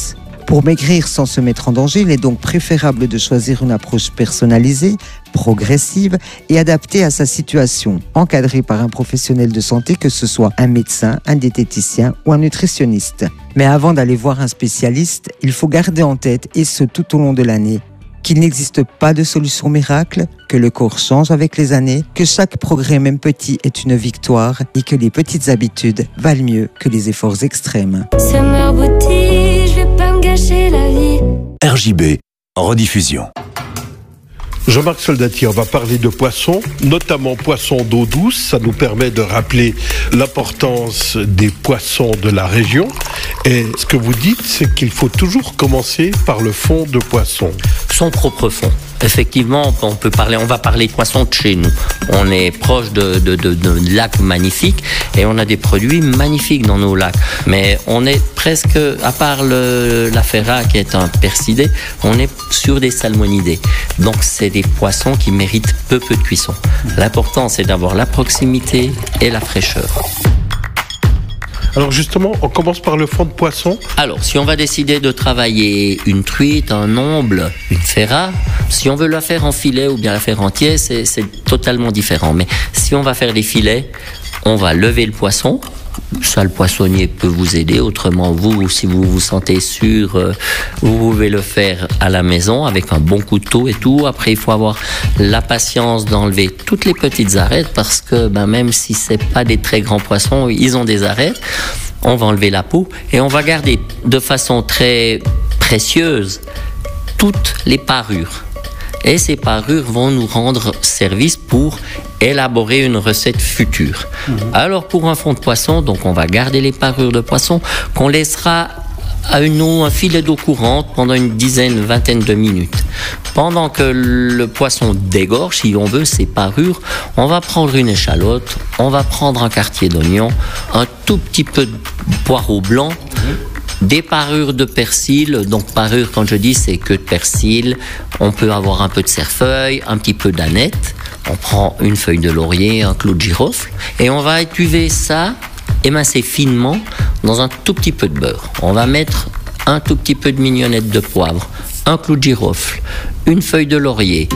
Pour maigrir sans se mettre en danger, il est donc préférable de choisir une approche personnalisée, progressive et adaptée à sa situation, encadrée par un professionnel de santé, que ce soit un médecin, un diététicien ou un nutritionniste. Mais avant d'aller voir un spécialiste, il faut garder en tête, et ce tout au long de l'année, qu'il n'existe pas de solution miracle, que le corps change avec les années, que chaque progrès, même petit, est une victoire et que les petites habitudes valent mieux que les efforts extrêmes. Summer Booty, je vais pas me gâcher la vie. RJB, rediffusion. Jean-Marc Soldati, on va parler de poissons, notamment poissons d'eau douce. Ça nous permet de rappeler l'importance des poissons de la région. Et ce que vous dites, c'est qu'il faut toujours commencer par le fond de poisson. Son propre fond. Effectivement, on va parler de poissons de chez nous. On est proche de lacs magnifiques et on a des produits magnifiques dans nos lacs. Mais on est presque, à part la ferra qui est un percidé, on est sur des salmonidés. Donc c'est des poissons qui méritent peu de cuisson. L'important, c'est d'avoir la proximité et la fraîcheur. Alors justement, on commence par le fond de poisson. Alors, si on va décider de travailler une truite, un omble, une ferra, si on veut la faire en filet ou bien la faire entière, c'est totalement différent. Mais si on va faire des filets, on va lever le poisson. Ça, le poissonnier peut vous aider. Autrement, vous, si vous vous sentez sûr, vous pouvez le faire à la maison avec un bon couteau et tout. Après, il faut avoir la patience d'enlever toutes les petites arêtes parce que même si c'est pas des très grands poissons, ils ont des arêtes. On va enlever la peau et on va garder de façon très précieuse toutes les parures. Et ces parures vont nous rendre service pour élaborer une recette future. Alors pour un fond de poisson, donc on va garder les parures de poisson qu'on laissera à un filet d'eau courante pendant une vingtaine de minutes. Pendant que le poisson dégorge, si on veut, ses parures, on va prendre une échalote, on va prendre un quartier d'oignon, un tout petit peu de poireau blanc, des parures de persil. Donc parures, quand je dis, c'est que de persil. On peut avoir un peu de cerfeuil, un petit peu d'aneth. On prend une feuille de laurier, un clou de girofle et on va étuver ça, émincer finement dans un tout petit peu de beurre. On va mettre un tout petit peu de mignonnette de poivre, un clou de girofle, une feuille de laurier.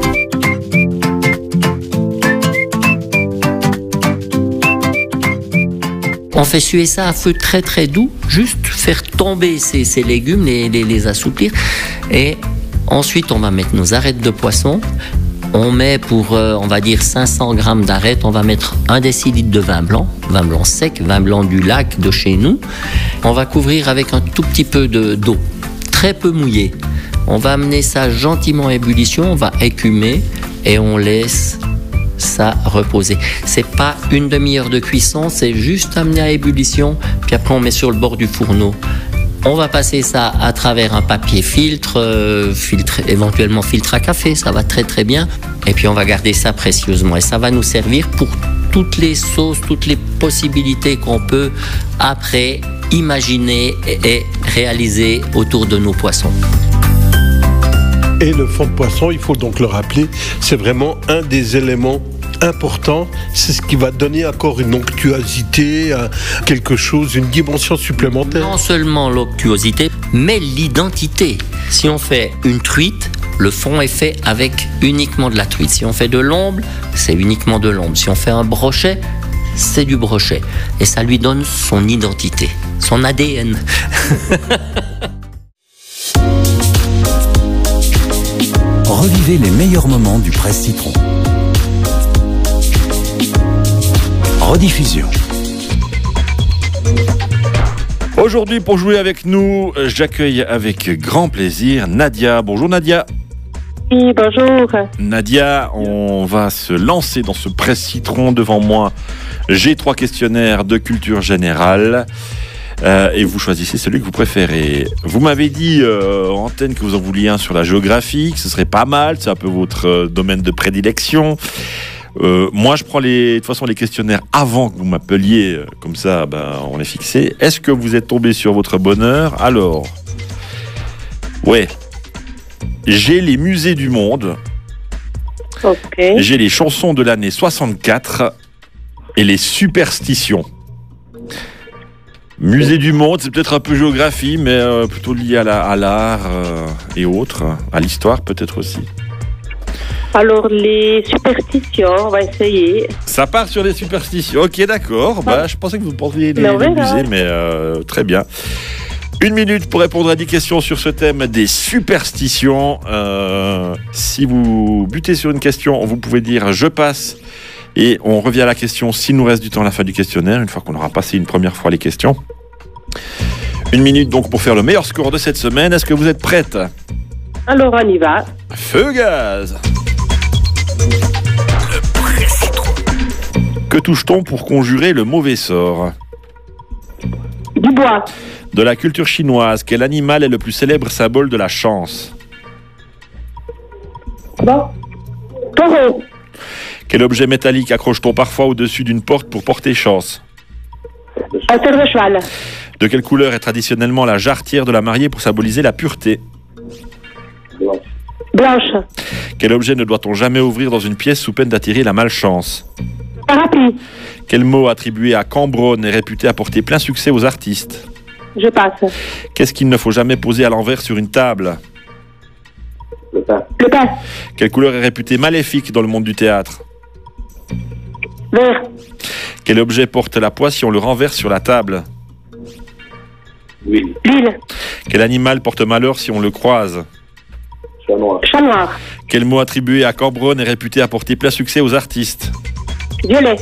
On fait suer ça à feu très très doux, juste faire tomber ces légumes, les assouplir. Et ensuite, on va mettre nos arêtes de poisson. On met pour, on va dire, 500 grammes d'arêtes, on va mettre 1 décilitre de vin blanc sec, vin blanc du lac de chez nous. On va couvrir avec un tout petit peu d'eau, très peu mouillée. On va amener ça gentiment à ébullition, on va écumer et on laisse ça reposer. C'est pas une demi-heure de cuisson, c'est juste amener à ébullition, puis après on met sur le bord du fourneau. On va passer ça à travers un papier filtre, éventuellement filtre à café, ça va très très bien. Et puis on va garder ça précieusement et ça va nous servir pour toutes les sauces, toutes les possibilités qu'on peut après imaginer et réaliser autour de nos poissons. Et le fond de poisson, il faut donc le rappeler, c'est vraiment un des éléments importants. C'est ce qui va donner encore une onctuosité, quelque chose, une dimension supplémentaire. Non seulement l'onctuosité, mais l'identité. Si on fait une truite, le fond est fait avec uniquement de la truite. Si on fait de l'omble, c'est uniquement de l'omble. Si on fait un brochet, c'est du brochet. Et ça lui donne son identité, son ADN. Revivez les meilleurs moments du Presse Citron. Rediffusion. Aujourd'hui, pour jouer avec nous, j'accueille avec grand plaisir Nadia. Bonjour Nadia. Oui, bonjour. Nadia, on va se lancer dans ce Presse Citron. Devant moi, j'ai 3 questionnaires de culture générale. Et vous choisissez celui que vous préférez. Vous m'avez dit en antenne que vous en vouliez un sur la géographie, que ce serait pas mal, c'est un peu votre domaine de prédilection. Moi, je prends de toute façon les questionnaires avant que vous m'appeliez, comme ça, on est fixé. Est-ce que vous êtes tombé sur votre bonheur ? Alors, ouais, j'ai les musées du monde, j'ai les chansons de l'année 64 et les superstitions. Musée du Monde, c'est peut-être un peu géographie, mais plutôt lié à l'art et autres, à l'histoire peut-être aussi. Alors, les superstitions, on va essayer. Ça part sur les superstitions. Ok, d'accord. Bah, je pensais que vous pensiez les on verra. musées, mais très bien. 1 minute pour répondre à 10 questions sur ce thème des superstitions. Si vous butez sur une question, vous pouvez dire « je passe » et on revient à la question s'il nous reste du temps à la fin du questionnaire, une fois qu'on aura passé une première fois les questions. 1 minute donc pour faire le meilleur score de cette semaine. Est-ce que vous êtes prête ? Alors, on y va. Feu gaz ! Que touche-t-on pour conjurer le mauvais sort ? Du bois. De la culture chinoise, quel animal est le plus célèbre symbole de la chance ? Bon. Taureau. Quel objet métallique accroche-t-on parfois au-dessus d'une porte pour porter chance ? Un fer de cheval. De quelle couleur est traditionnellement la jarretière de la mariée pour symboliser la pureté ? Blanche. Quel objet ne doit-on jamais ouvrir dans une pièce sous peine d'attirer la malchance ? Parapluie. Quel mot attribué à Cambronne est réputé apporter plein succès aux artistes ? Je passe. Qu'est-ce qu'il ne faut jamais poser à l'envers sur une table ? Le pain. Quelle couleur est réputée maléfique dans le monde du théâtre ? Vert. Quel objet porte la poisse si on le renverse sur la table ? L'huile. Quel animal porte malheur si on le croise ? Chat noir. Quel mot attribué à Cambronne est réputé apporter plein succès aux artistes ? Violet.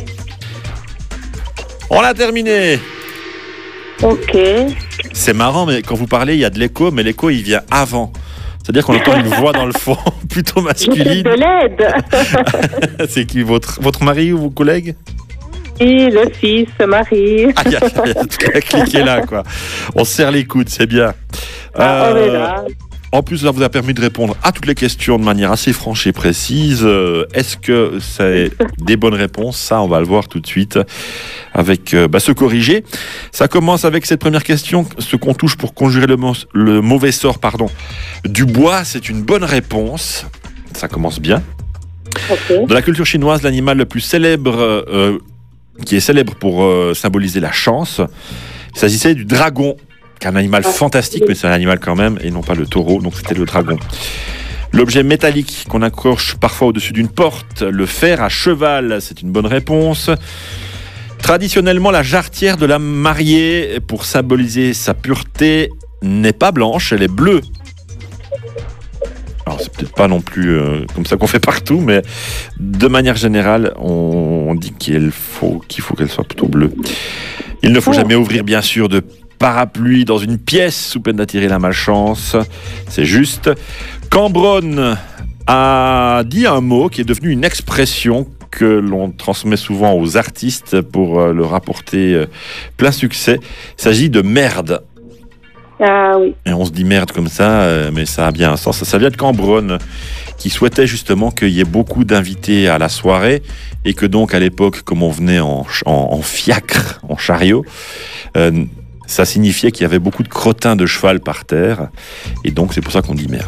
On l'a terminé ! Ok. C'est marrant, mais quand vous parlez, il y a de l'écho, mais l'écho, il vient avant. C'est-à-dire qu'on entend une voix dans le fond, plutôt masculine. De l'aide. C'est qui, votre mari ou vos collègues ? Et le fils, Marie. Ah, il y a toute la clique qui est là, quoi. On se serre les coudes, c'est bien. On verra. En plus, ça vous a permis de répondre à toutes les questions de manière assez franche et précise. Est-ce que c'est des bonnes réponses ? Ça, on va le voir tout de suite avec se corriger. Ça commence avec cette première question. Ce qu'on touche pour conjurer le mauvais sort, du bois, c'est une bonne réponse. Ça commence bien. Okay. De la culture chinoise, l'animal le plus célèbre, qui est célèbre pour symboliser la chance, il s'agissait du dragon. Un animal fantastique, mais c'est un animal quand même, et non pas le taureau, donc c'était le dragon. L'objet métallique qu'on accroche parfois au-dessus d'une porte, le fer à cheval, c'est une bonne réponse. Traditionnellement, la jarretière de la mariée, pour symboliser sa pureté, n'est pas blanche, elle est bleue. Alors c'est peut-être pas non plus comme ça qu'on fait partout, mais de manière générale, on dit qu'il faut qu'elle soit plutôt bleue. Il ne faut jamais ouvrir, bien sûr, de parapluie dans une pièce sous peine d'attirer la malchance. C'est juste. Cambronne a dit un mot qui est devenu une expression que l'on transmet souvent aux artistes pour leur apporter plein succès. Il s'agit de merde. Ah oui. Et on se dit merde comme ça, mais ça a bien un sens. Ça vient de Cambronne, qui souhaitait justement qu'il y ait beaucoup d'invités à la soirée et que donc à l'époque, comme on venait en fiacre, en chariot, ça signifiait qu'il y avait beaucoup de crottins de cheval par terre. Et donc, c'est pour ça qu'on dit merde.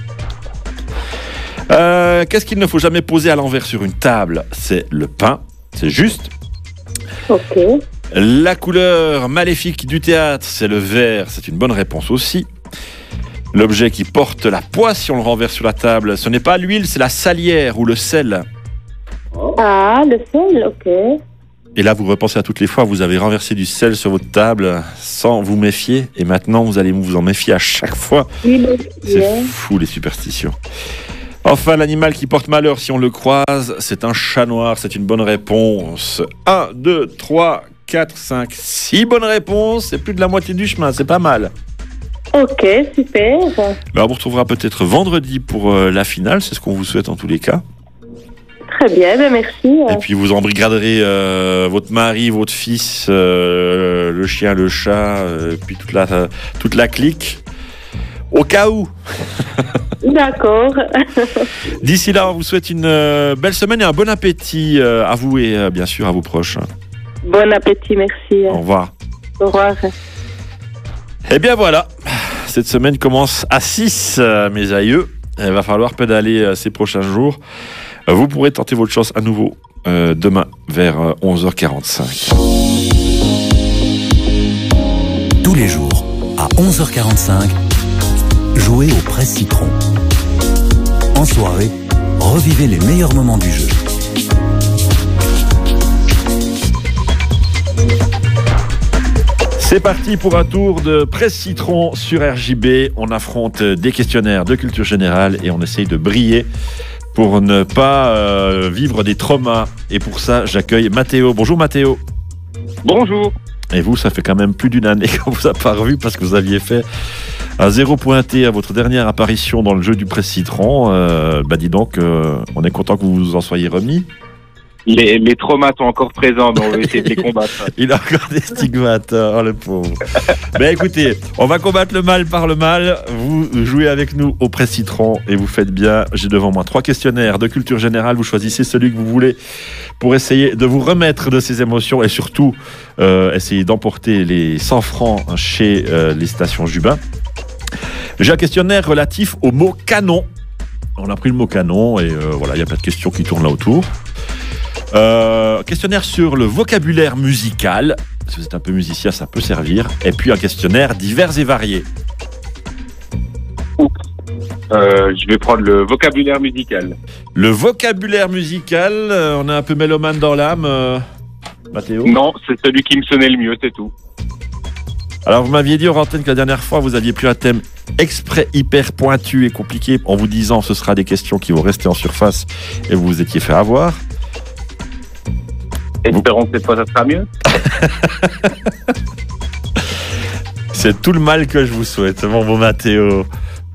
Qu'est-ce qu'il ne faut jamais poser à l'envers sur une table ? C'est le pain. C'est juste. Ok. La couleur maléfique du théâtre, c'est le vert. C'est une bonne réponse aussi. L'objet qui porte la poisse, si on le renverse sur la table, ce n'est pas l'huile, c'est la salière ou le sel. Ah, le sel, ok. Et là, vous repensez à toutes les fois, vous avez renversé du sel sur votre table sans vous méfier. Et maintenant, vous allez vous en méfier à chaque fois. Oui, c'est fou, les superstitions. Enfin, l'animal qui porte malheur, si on le croise, c'est un chat noir. C'est une bonne réponse. 1, 2, 3, 4, 5, 6 bonnes réponses. C'est plus de la moitié du chemin, c'est pas mal. Ok, super. Alors, on vous retrouvera peut-être vendredi pour la finale. C'est ce qu'on vous souhaite en tous les cas. Très bien, ben merci. Et puis vous embrigaderez votre mari, votre fils, le chien, le chat, puis toute la clique, au cas où. D'accord. D'ici là, on vous souhaite une belle semaine et un bon appétit à vous et bien sûr à vos proches. Bon appétit, merci. Au revoir. Au revoir. Eh bien voilà, cette semaine commence à 6, mes aïeux. Il va falloir pédaler ces prochains jours. Vous pourrez tenter votre chance à nouveau demain vers 11h45. Tous les jours, à 11h45, jouez au Presse Citron. En soirée, revivez les meilleurs moments du jeu. C'est parti pour un tour de Presse Citron sur RJB. On affronte des questionnaires de culture générale et on essaye de briller pour ne pas vivre des traumas. Et pour ça, j'accueille Mathéo. Bonjour Mathéo. Bonjour. Et vous, ça fait quand même plus d'une année qu'on vous a pas revu parce que vous aviez fait un 0 pointé à votre dernière apparition dans le jeu du Presse Citron. Dis donc, on est content que vous vous en soyez remis. Les traumas sont encore présents, mais on va essayer de les combattre. Il a encore des stigmates, oh le pauvre. Mais écoutez, on va combattre le mal par le mal. Vous jouez avec nous au Presse Citron et vous faites bien. J'ai devant moi 3 questionnaires de culture générale. Vous choisissez celui que vous voulez pour essayer de vous remettre de ces émotions et surtout essayer d'emporter les 100 francs chez les stations Jubin. J'ai un questionnaire relatif au mot canon. On a pris le mot canon et voilà, il y a plein de questions qui tournent là autour. Questionnaire sur le vocabulaire musical. Si vous êtes un peu musicien, ça peut servir. Et puis un questionnaire divers et variés. Je vais prendre le vocabulaire musical. Le vocabulaire musical, on est un peu mélomane dans l'âme, Mathéo. Non, c'est celui qui me sonnait le mieux, c'est tout. Alors vous m'aviez dit en antenne que la dernière fois vous aviez pris un thème exprès hyper pointu et compliqué en vous disant ce sera des questions qui vont rester en surface et vous vous étiez fait avoir. Espérons que cette fois ça sera mieux. C'est tout le mal que je vous souhaite, mon bon Mathéo.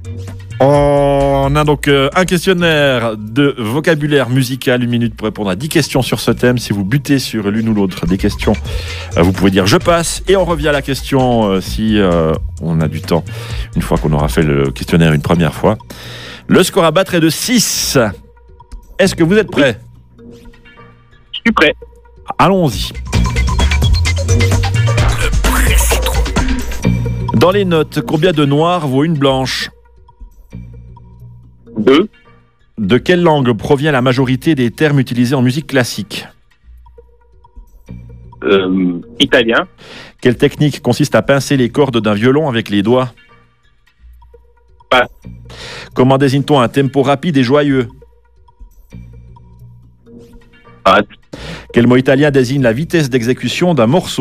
On a donc un questionnaire de vocabulaire musical, 1 minute pour répondre à 10 questions sur ce thème. Si vous butez sur l'une ou l'autre des questions, vous pouvez dire je passe et on revient à la question si on a du temps, une fois qu'on aura fait le questionnaire une première fois. Le score à battre est de 6. Est-ce que vous êtes prêts ? Je suis prêt. Allons-y. Dans les notes, combien de noirs vaut une blanche ? 2. De quelle langue provient la majorité des termes utilisés en musique classique ? Italien. Quelle technique consiste à pincer les cordes d'un violon avec les doigts ? Pas. Comment désigne-t-on un tempo rapide et joyeux ? Pas. Quel mot italien désigne la vitesse d'exécution d'un morceau ?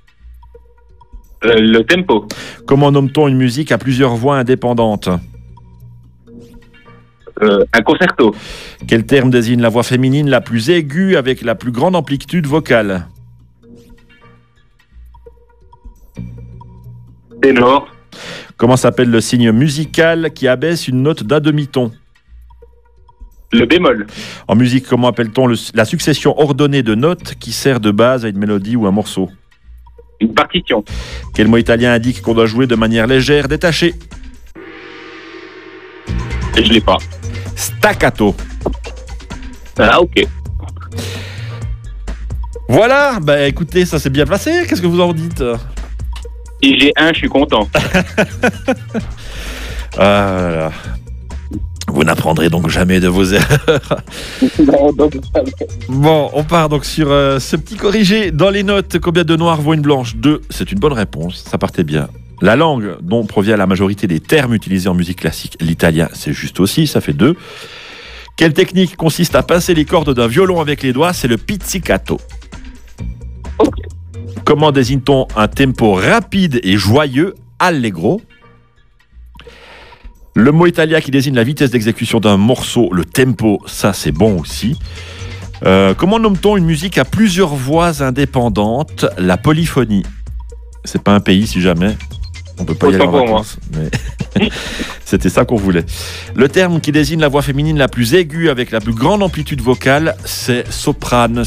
Le tempo. Comment nomme-t-on une musique à plusieurs voix indépendantes ? Un concerto. Quel terme désigne la voix féminine la plus aiguë avec la plus grande amplitude vocale ? Ténor. Comment s'appelle le signe musical qui abaisse une note d'un demi-ton ? Le bémol. En musique, comment appelle-t-on la succession ordonnée de notes qui sert de base à une mélodie ou un morceau ? Une partition. Quel mot italien indique qu'on doit jouer de manière légère, détachée ? Et je l'ai pas. Staccato. Ah, ok. Voilà, écoutez, ça s'est bien passé. Qu'est-ce que vous en dites ? Si j'ai un, je suis content. Voilà. Vous n'apprendrez donc jamais de vos erreurs. Bon, on part donc sur ce petit corrigé. Dans les notes, combien de noirs vaut une blanche ? 2, c'est une bonne réponse, ça partait bien. La langue dont provient la majorité des termes utilisés en musique classique, l'italien, c'est juste aussi, ça fait 2. Quelle technique consiste à pincer les cordes d'un violon avec les doigts ? C'est le pizzicato. Okay. Comment désigne-t-on un tempo rapide et joyeux ? Allegro. Le mot italien qui désigne la vitesse d'exécution d'un morceau, le tempo, ça c'est bon aussi. Comment nomme-t-on une musique à plusieurs voix indépendantes ? La polyphonie. C'est pas un pays si jamais. On peut pas y aller en vacances, mais c'était ça qu'on voulait. Le terme qui désigne la voix féminine la plus aiguë avec la plus grande amplitude vocale, c'est soprano.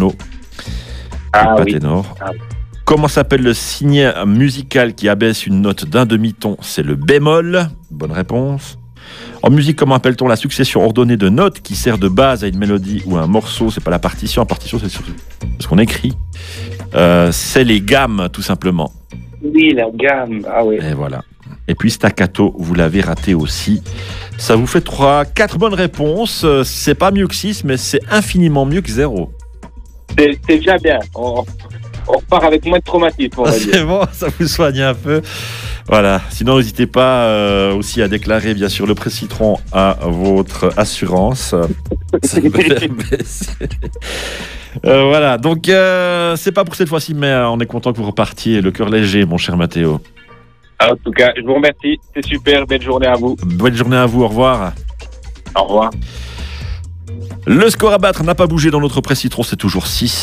Ah pas oui. ténor. Ah oui. Comment s'appelle le signe musical qui abaisse une note d'un demi-ton ? C'est le bémol. Bonne réponse. En musique, comment appelle-t-on la succession ordonnée de notes qui sert de base à une mélodie ou à un morceau ? C'est pas la partition. La partition, c'est ce qu'on écrit. C'est les gammes, tout simplement. Oui, la gamme. Ah oui. Et voilà. Et puis staccato, vous l'avez raté aussi. Ça vous fait 4 bonnes réponses. C'est pas mieux que 6, mais c'est infiniment mieux que 0. C'est déjà bien. on repart avec moins de traumatisme, on va dire. C'est bon, ça vous soigne un peu. Voilà. Sinon, n'hésitez pas aussi à déclarer, bien sûr, le prix citron à votre assurance. Ça me fait baisser. Voilà. Donc, c'est pas pour cette fois-ci, mais on est content que vous repartiez le cœur léger, mon cher Mathéo. En tout cas, je vous remercie. C'est super. Belle journée à vous. Bonne journée à vous. Au revoir. Au revoir. Le score à battre n'a pas bougé dans notre presse citron, c'est toujours 6.